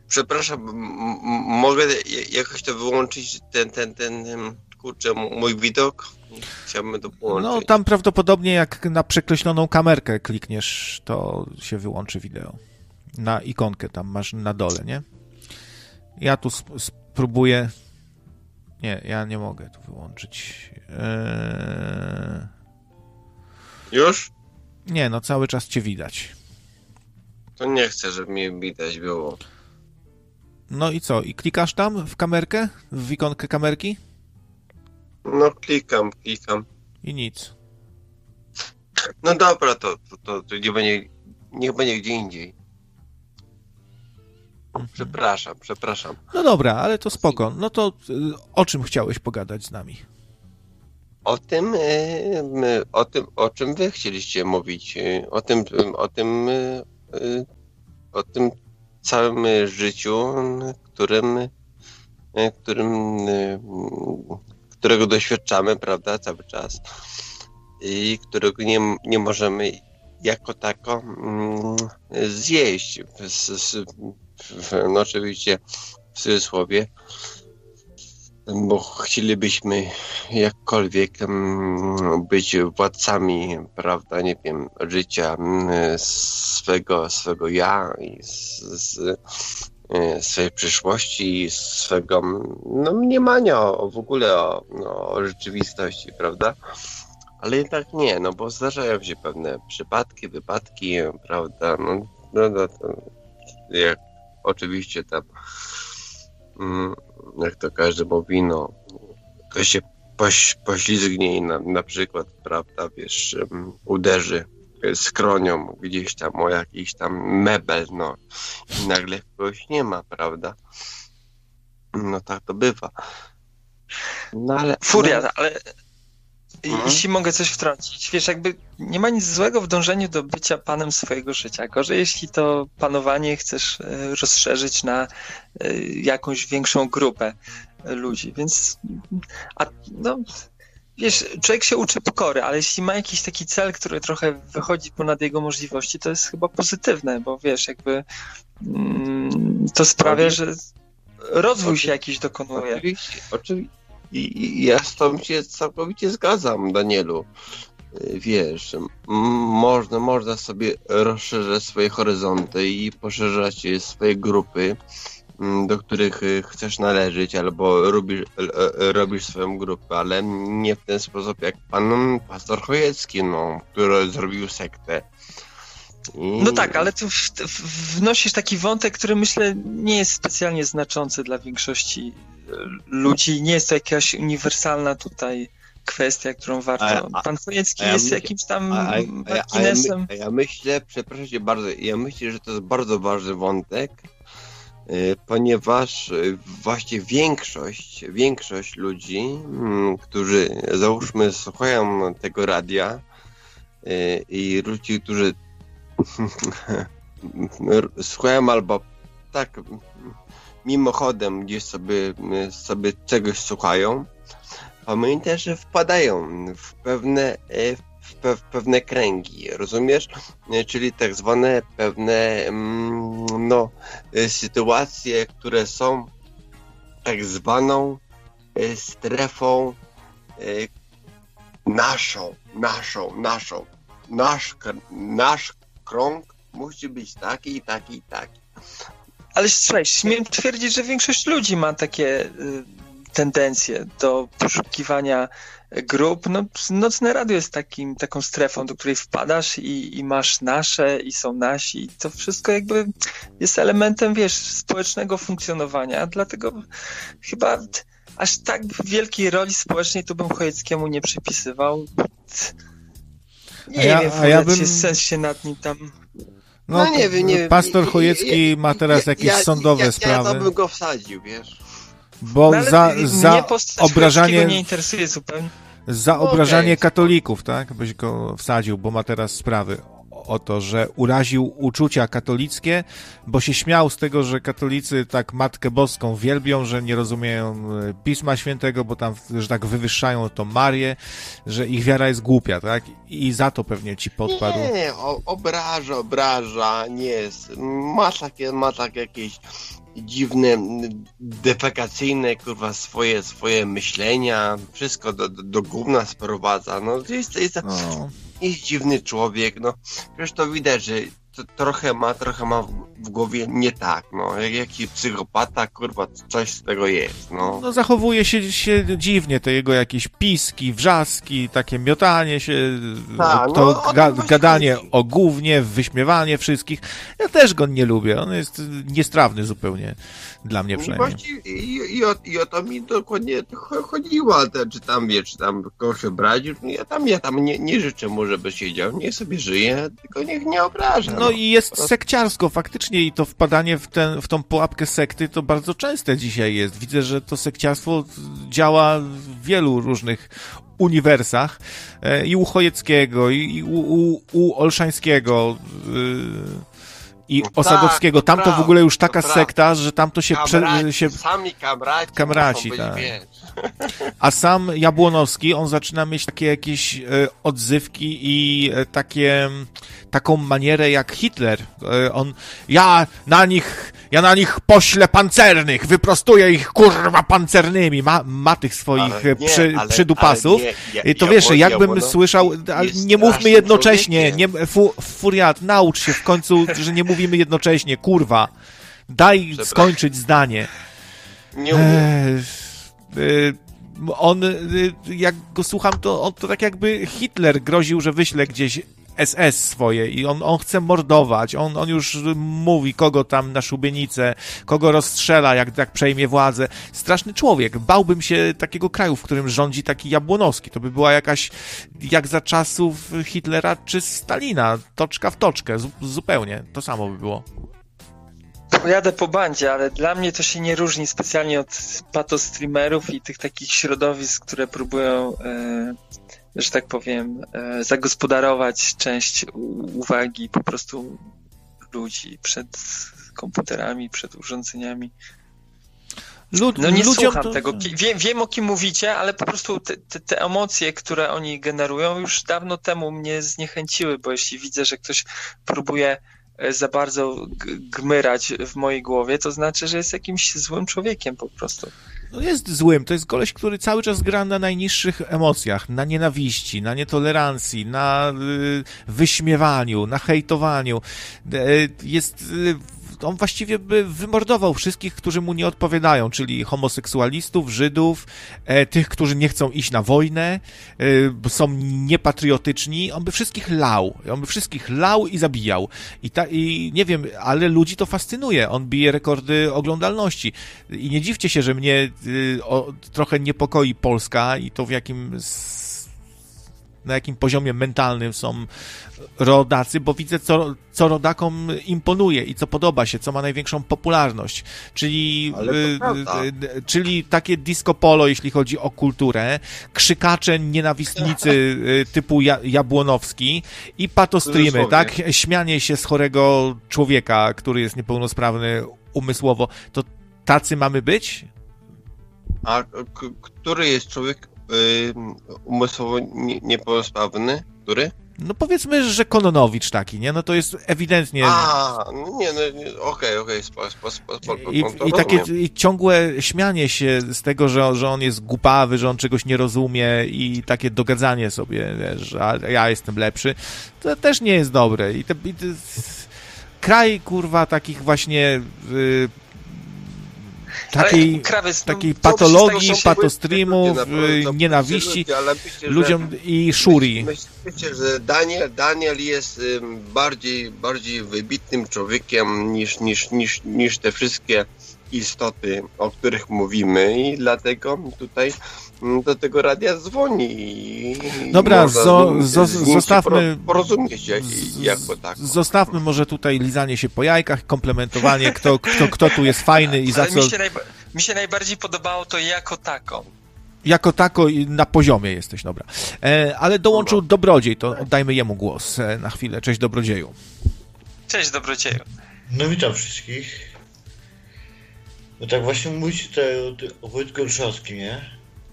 Przepraszam, m- m- mogę jakoś to wyłączyć, ten, ten, ten, ten, kurczę, mój widok? Chciałbym to połączyć.
No tam prawdopodobnie jak na przekreśloną kamerkę klikniesz, to się wyłączy wideo. Na ikonkę tam masz na dole, nie? Ja tu sp- spróbuję... Nie, ja nie mogę tu wyłączyć. Eee...
Już?
Nie, no cały czas cię widać.
To nie chcę, żeby mnie widać było.
No i co? I klikasz tam w kamerkę? W ikonkę kamerki?
No klikam, klikam.
I nic.
No dobra, to, to, to, to nie będzie, niech będzie gdzie indziej. Przepraszam, przepraszam.
No dobra, ale to spoko. No to y, o czym chciałeś pogadać z nami?
O tym, y, o tym, o czym wy chcieliście mówić. y, O tym, y, o tym, y, y, o tym całym y, życiu, y, którym, y, którym, y, którego doświadczamy, prawda, cały czas. I którego nie, nie możemy jako tako mm, zjeść. Z, z, w, no oczywiście w cudzysłowie, bo chcielibyśmy jakkolwiek mm, być władcami, prawda, nie wiem, życia mm, swego, swego ja i z, z, y, swojej przyszłości i swego no, mniemania o, w ogóle o, no, o rzeczywistości, prawda? Ale jednak nie, no bo zdarzają się pewne przypadki, wypadki, prawda, no, no, no to jak oczywiście tam, mm, jak to każdy mówi, no, ktoś się poś, poślizgnie i na, na przykład, prawda, wiesz, um, uderzy skronią gdzieś tam o jakiś tam mebel, no, i nagle kogoś nie ma, prawda? No tak to bywa. No ale...
Furia,
no,
ale...
Mhm.
Jeśli mogę coś wtrącić, wiesz, jakby nie ma nic złego w dążeniu do bycia panem swojego życia. Gorzej, jeśli to panowanie chcesz e, rozszerzyć na e, jakąś większą grupę e, ludzi, więc a, no, wiesz, człowiek się uczy pokory, ale jeśli ma jakiś taki cel, który trochę wychodzi ponad jego możliwości, to jest chyba pozytywne, bo wiesz, jakby mm, to sprawia, że rozwój się jakiś dokonuje.
Oczywiście, oczywiście. I, I ja z tobą się całkowicie zgadzam, Danielu. Wiesz, m- można, można sobie rozszerzać swoje horyzonty i poszerzać swoje grupy, m, do których y, chcesz należeć, albo robisz, l- e, robisz swoją grupę, ale nie w ten sposób jak pan pastor Chojecki, no, który zrobił sektę. I...
No tak, ale tu w, w, wnosisz taki wątek, który myślę nie jest specjalnie znaczący dla większości ludzi. Nie jest to jakaś uniwersalna tutaj kwestia, którą warto...
A- a-
Pan Chojecki
a ja
jest
myślę-
jakimś tam
A, a, a, ja, a, ja,
marginesem.
my, a ja myślę, przepraszam cię bardzo, ja myślę, że to jest bardzo ważny wątek, y, ponieważ y, właśnie większość, większość ludzi, mm, którzy załóżmy słuchają tego radia y, i ludzi, którzy słuchają albo tak mimochodem gdzieś sobie, sobie czegoś słuchają, pamiętaj, że wpadają w pewne, w pe, w pewne kręgi, rozumiesz? Czyli tak zwane pewne no, sytuacje, które są tak zwaną strefą naszą, naszą, naszą. Nasz, nasz krąg musi być taki, taki, taki.
Ale słuchaj, śmiem twierdzić, że większość ludzi ma takie y, tendencje do poszukiwania grup. No, nocne radio jest takim, taką strefą, do której wpadasz i, i masz nasze i są nasi. I to wszystko jakby jest elementem, wiesz, społecznego funkcjonowania. Dlatego chyba aż tak wielkiej roli społecznej to bym Chojeckiemu nie przypisywał. Nie
A ja-
wiem,
a ja
w ogóle,
bym-
czy sens się nad nim tam...
No,
No nie wiem, nie wiem.
pastor
I- i-
Chojecki
i-
ma teraz
ja-
jakieś
ja,
sądowe
ja,
sprawy,
Ja to bym go wsadził, wiesz.
bo
No, ale
za,
mnie
za
postać
obrażanie...
Chojeckiego nie interesuje zupełnie.
Za
No
obrażanie
okej.
katolików, tak? Byś go wsadził, bo ma teraz sprawy o to, że uraził uczucia katolickie, bo się śmiał z tego, że katolicy tak Matkę Boską wielbią, że nie rozumieją Pisma Świętego, bo tam, że tak wywyższają tą Marię, że ich wiara jest głupia, tak? I za to pewnie ci podpadł.
Nie, o, obraża, obraża, nie jest. Ma takie, ma tak jakieś dziwne, defekacyjne, kurwa, swoje, swoje myślenia, wszystko do, do, do gówna sprowadza, no, jest, jest,
No.
jest dziwny człowiek, no, przecież to widać, że to trochę ma, trochę ma w, w głowie nie tak, no, jak jakiś psychopata, kurwa, coś z tego jest, no.
No zachowuje się, się dziwnie, te jego jakieś piski, wrzaski, takie miotanie się,
Ta,
to
no, o
ga,
tym właśnie
gadanie
chodzi.
o gównie, wyśmiewanie wszystkich. Ja też go nie lubię, on jest niestrawny zupełnie, dla mnie
I,
przynajmniej.
właściwie, i, i, o, I o to mi dokładnie cho- chodziło, te, czy tam, wie, czy tam kogoś obraził, no ja tam, ja tam nie, nie życzę mu, żeby siedział, niech sobie żyje, tylko niech nie obraża.
No i jest sekciarsko faktycznie i to wpadanie w, ten, w tą pułapkę sekty to bardzo częste dzisiaj jest. Widzę, że to sekciarstwo działa w wielu różnych uniwersach e, i u Chojeckiego, i, i u, u, u Olszańskiego, y, i
No
Osadowskiego.
tak, to
Tam to w ogóle już
prawda,
taka
to prawda.
sekta, że tam to się... Prze,
Kamraci,
się
sami kamraci,
Kamraci,
muszą być,
tak.
wiesz.
a sam Jabłonowski, on zaczyna mieć takie jakieś e, odzywki i e, takie, taką manierę jak Hitler. E, on, ja na nich, ja na nich poślę pancernych, wyprostuję ich kurwa pancernymi. Ma, ma tych swoich
Ale
e,
nie,
przy,
ale-
przydupasów.
ale nie, ja-
I to
Jabło-
wiesz, jakbym
Jabłonowski
słyszał, ale
jest
nie mówmy
strasznym
jednocześnie, nie,
człowiekiem.
fu, Furiat, naucz się w końcu, że nie mówimy jednocześnie, kurwa. Daj
Przepraszam.
skończyć zdanie.
Nie umiem.
Eee, y, on, y, jak go słucham, to on to tak jakby Hitler groził, że wyśle gdzieś S S swoje i on, on chce mordować, on, on już mówi, kogo tam na szubienicę, kogo rozstrzela, jak, jak przejmie władzę. Straszny człowiek. Bałbym się takiego kraju, w którym rządzi taki Jabłonowski. To by była jakaś, jak za czasów Hitlera czy Stalina, toczka w toczkę, zu, zupełnie. To samo by było.
Pojadę po bandzie, ale dla mnie to się nie różni specjalnie od patostreamerów i tych takich środowisk, które próbują, e, że tak powiem, e, zagospodarować część u- uwagi po prostu ludzi przed komputerami, przed urządzeniami.
Lud,
No nie
ludziom
słucham
to...
tego. Ki- Wiem, wiem, o kim mówicie, ale po prostu te, te, te emocje, które oni generują, już dawno temu mnie zniechęciły, bo jeśli widzę, że ktoś próbuje e, za bardzo g- gmyrać w mojej głowie, to znaczy, że jest jakimś złym człowiekiem po prostu.
No jest złym, to jest koleś, który cały czas gra na najniższych emocjach, na nienawiści, na nietolerancji, na y, wyśmiewaniu, na hejtowaniu. Y, jest... Y, on właściwie by wymordował wszystkich, którzy mu nie odpowiadają, czyli homoseksualistów, Żydów, e, tych, którzy nie chcą iść na wojnę, e, bo są niepatriotyczni. On by wszystkich lał. On by wszystkich lał i zabijał. I, ta, I nie wiem, ale ludzi to fascynuje. On bije rekordy oglądalności. I nie dziwcie się, że mnie y, o, trochę niepokoi Polska i to w jakim... S, na jakim poziomie mentalnym są rodacy, bo widzę, co, co rodakom imponuje i co podoba się, co ma największą popularność. Czyli,
Ale to
y,
prawda.
y, y, czyli takie disco polo, jeśli chodzi o kulturę, krzykacze, nienawistnicy y, typu ja, Jabłonowski i patostreamy,
Cudzysłowie.
tak? Śmianie się z chorego człowieka, który jest niepełnosprawny umysłowo. To tacy mamy być?
A k- który jest człowiek y, umysłowo nie, niepełnosprawny? Który?
No powiedzmy, że Kononowicz taki, nie? No to jest ewidentnie...
A, no nie, no nie, okej, okej, spoko, spoko, spoko,
I,
to
i takie
rozumiem.
i ciągłe śmianie się z tego, że, że on jest głupawy, że on czegoś nie rozumie i takie dogadzanie sobie, wiesz, że ja jestem lepszy, to też nie jest dobre. I, te, i te, kraj, kurwa, takich właśnie y, takiej,
Ale, Krawiec, no,
takiej
co
patologii,
przecież
patostreamów,
Ludzie, naprawdę,
y,
to
nienawiści
ludzie, ale myślę, że-
ludziom i szuri.
Myślę, że Daniel, Daniel jest ym, bardziej, bardziej wybitnym człowiekiem niż, niż, niż, niż te wszystkie istoty, o których mówimy i dlatego tutaj mm, do tego radia dzwoni i
Dobra,
można
zo-
z nim-
zo-
z nim się
zostawmy-
poro- porozumieć jak,
Z-
jako tak.
Zostawmy może tutaj lizanie się po jajkach, komplementowanie, kto, kto, kto tu jest fajny i za
Ale
co...
mi się, najba- mi się najbardziej podobało to jako taką.
Jako tako i na poziomie jesteś, dobra. E, ale dołączył Dobrodziej, to oddajmy jemu głos e, na chwilę. Cześć Dobrodzieju.
Cześć, dobrodzieju.
No witam wszystkich. No tak właśnie mówicie tutaj o, o Wojtku Olszowskim, nie?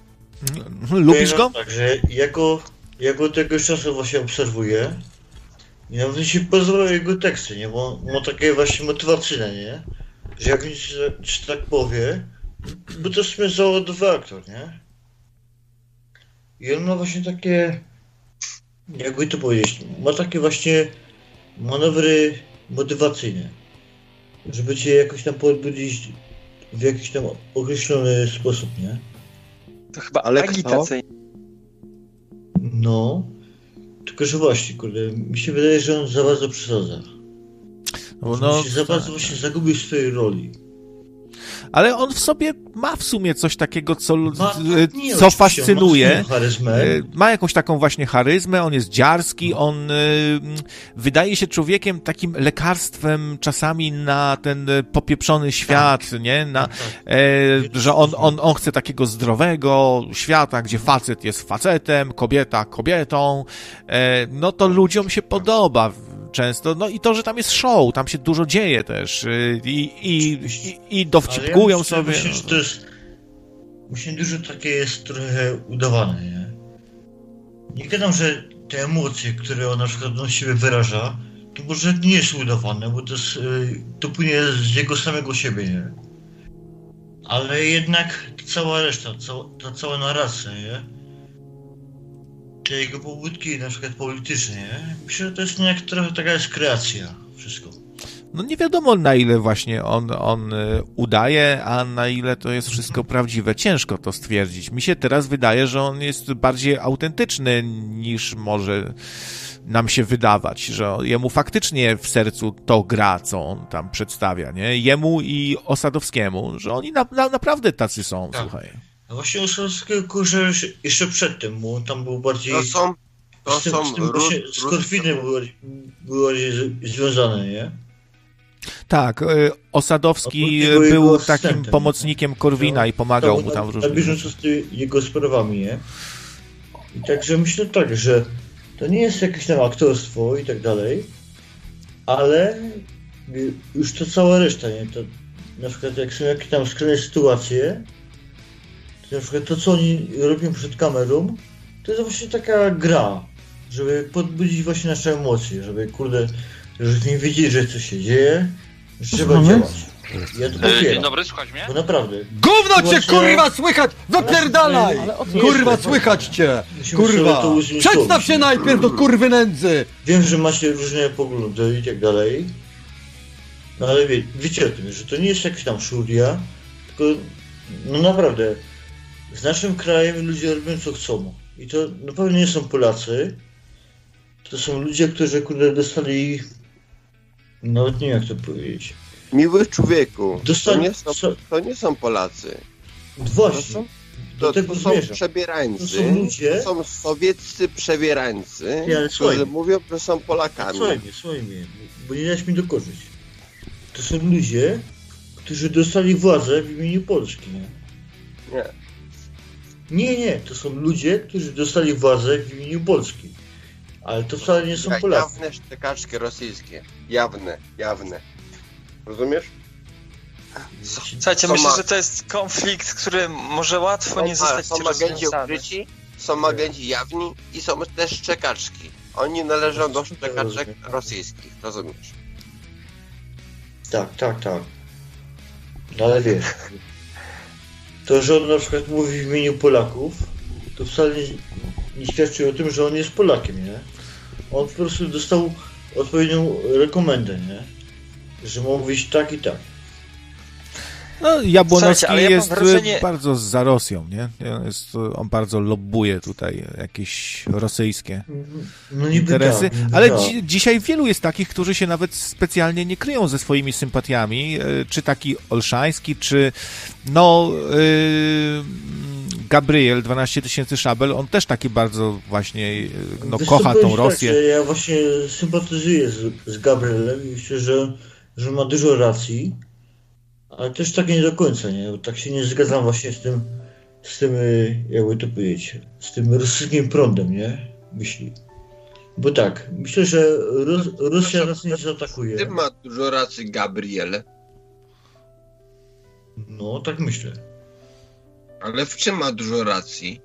Lubisz go?
Tak, że ja go, ja go tego czasu właśnie obserwuję i nawet mi się podobają jego teksty, nie? Bo ma takie właśnie motywacyjne, nie? że jak mi się, się tak powie, bo to jest mnie załadowy aktor, nie? I on ma właśnie takie, jakby to powiedzieć, ma takie właśnie manewry motywacyjne, żeby cię jakoś tam podbudzić w jakiś tam określony sposób, nie?
To chyba
Ale
agitacyjne.
No, tylko że właśnie, kurde, mi się wydaje, że on za bardzo przesadza.
No,
Że
no,
on się za bardzo
tak,
właśnie
tak.
zagubił w swojej roli.
Ale on w sobie ma w sumie coś takiego, co,
Ma,
co
nie, oczywiście,
fascynuje.
Ma, charyzmę.
Ma jakąś taką właśnie charyzmę, on jest dziarski, on y, wydaje się człowiekiem takim lekarstwem czasami na ten popieprzony świat,
tak.
nie? Na,
Tak, tak.
e, że on, on, on chce takiego zdrowego świata, gdzie facet jest facetem, kobieta kobietą. E, no to ludziom się podoba często. No i to, że tam jest show, tam się dużo dzieje też y, i, i, i, i dowcipkują
Ale ja myślę,
sobie.
Myślę, że to jest... Myślę, dużo takie jest trochę udawane, nie? Nie gadam, że te emocje, które on na przykład do siebie wyraża, to może nie jest udawane, bo to, jest, y, to płynie z jego samego siebie, nie? Ale jednak cała reszta, cała, ta cała narracja, nie? Te jego pobudki, na przykład polityczne, nie? Myślę, że to jest jak trochę taka jest kreacja, wszystko.
No nie wiadomo, na ile właśnie on, on y, udaje, a na ile to jest wszystko prawdziwe. Ciężko to stwierdzić. Mi się teraz wydaje, że on jest bardziej autentyczny niż może nam się wydawać, że jemu faktycznie w sercu to gra, co on tam przedstawia, nie? Jemu i Osadowskiemu, że oni na, na, naprawdę tacy są,
Tak.
słuchaj.
A właśnie Osadowskiego kurczę jeszcze przedtem, bo on tam był bardziej...
To są, to
z tym,
są
z, tym
ró-
właśnie, z Korwinem był, był bardziej z- związany, nie?
Tak, y, Osadowski
Od- od jego
był
asystentem,
takim pomocnikiem Korwina i pomagał
Tam
mu tam w
na, na
różnych
bieżąco z tymi jego sprawami, nie? I także myślę tak, że to nie jest jakieś tam aktorstwo i tak dalej, ale y, już to cała reszta, nie? To na przykład jak są jakieś tam skrajne sytuacje, to na przykład to, co oni robią przed kamerą, to jest właśnie taka gra, żeby podbudzić właśnie nasze emocje, żeby kurde, żebyśmy wiedzieli, że coś się dzieje, że trzeba
Mamy?
działać. Ja to
E, Dzień
popieram,
dobry, słuchać mnie?
bo naprawdę.
Gówno cię
Właśnie-
kurwa słychać! Wypierdalaj!
Ale o co
Kurwa
chodzi?
słychać cię!
Musimy sobie
Kurwa!
to uzmysłowić.
Przedstaw się najpierw do kurwy nędzy!
Wiem, że macie różne poglądy i tak dalej, no ale wie, wiecie o tym, że to nie jest jakaś tam szuria, tylko no naprawdę z naszym krajem ludzie robią co chcą i to na pewno nie są Polacy, to są ludzie, którzy kurde dostali, nawet nie wiem jak to powiedzieć,
Miły człowieku, to
Dostali-
nie są, to nie są Polacy. To
właśnie,
są,
do
to,
tego
to są
zmierzam.
przebierańcy,
To są ludzie-
to są sowieccy przebierańcy,
Nie, ale słuchaj
którzy
mnie.
mówią, że są Polakami.
Słuchaj mnie, słuchaj mnie, bo nie dać mi dokończyć. To są ludzie, którzy dostali władzę w imieniu Polski, nie?
Nie.
Nie, nie, to są ludzie, którzy dostali władzę w imieniu Polski. Ale to wcale nie są
Ja-
Polacy.
Jawne szczekaczki rosyjskie. Jawne, jawne. Rozumiesz? S-
Słuchajcie,
są
myślę,
ma-
że to jest konflikt, który może łatwo nie
są,
zostać
są agenci
rozwiązany.
ukryci, są agenci jawni i są też szczekaczki. Oni należą do szczekaczek rosyjskich, rozumiesz?
Tak, tak, tak. No ale wiesz, to, że on na przykład mówi w imieniu Polaków, to wcale nie, nie świadczy o tym, że on jest Polakiem, nie? On po prostu dostał odpowiednią rekomendę, nie? Że ma mówić tak i tak.
No, Jabłonowski
Słuchajcie, ale ja mam
jest
wrażenie-
bardzo za Rosją, nie? Jest, on bardzo lobbuje tutaj jakieś rosyjskie
No niby
interesy,
tak, niby
ale
tak.
dzi- dzisiaj wielu jest takich, którzy się nawet specjalnie nie kryją ze swoimi sympatiami, e, czy taki Olszański, czy no yy, Gabriel, dwanaście tysięcy szabel, on też taki bardzo właśnie e, no,
Wiesz,
kocha
co,
tą
powiem
Rosję.
Tak, że ja właśnie sympatyzuję z, z Gabrielem i myślę, że, że ma dużo racji, ale też tak nie do końca, nie? Bo tak się nie zgadzam właśnie z tym, z tym, y, jakby to powiedzieć, z tym rosyjskim prądem, nie? Myśli. Bo tak, myślę, że Ros Rosja nas nie zaatakuje.
Ty ma dużo racji, Gabriel,
No, tak myślę.
ale w czym ma dużo racji?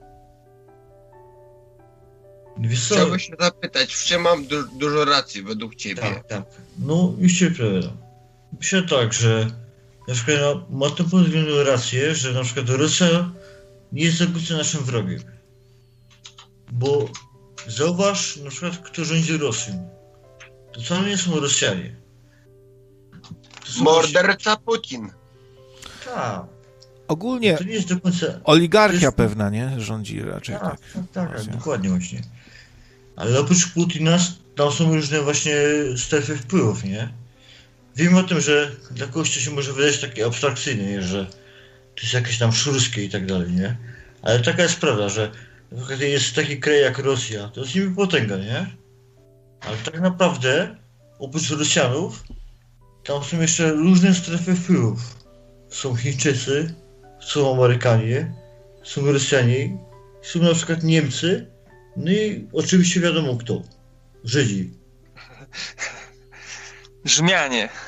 Wiesz co?
Chciałbym się zapytać, w czym mam du dużo racji według ciebie?
Tak, tak. No, już się przewiadam. Myślę tak, że na przykład no, ma to pod względem rację, że na przykład Rosja nie jest do końca naszym wrogiem. Bo zauważ na przykład, kto rządzi Rosją. To wcale nie są Rosjanie. To są
Morderca właśnie... Putin.
Tak.
Ogólnie
to nie jest do końca...
oligarchia
jest...
pewna, nie? Rządzi raczej.
Tak,
tak,
tak, tak, tak dokładnie właśnie. Ale oprócz Putina tam są różne właśnie strefy wpływów, nie? Wiemy o tym, że dla kogoś to się może wydać takie abstrakcyjne, nie? Że to jest jakieś tam szurskie i tak dalej, nie? Ale taka jest prawda, że na przykład jest taki kraj jak Rosja, to jest niby potęga, nie? Ale tak naprawdę, oprócz Rosjanów, tam są jeszcze różne strefy wpływów. Są Chińczycy, są Amerykanie, są Rosjanie, są na przykład Niemcy, no i oczywiście wiadomo kto. Żydzi.
Rzymianie.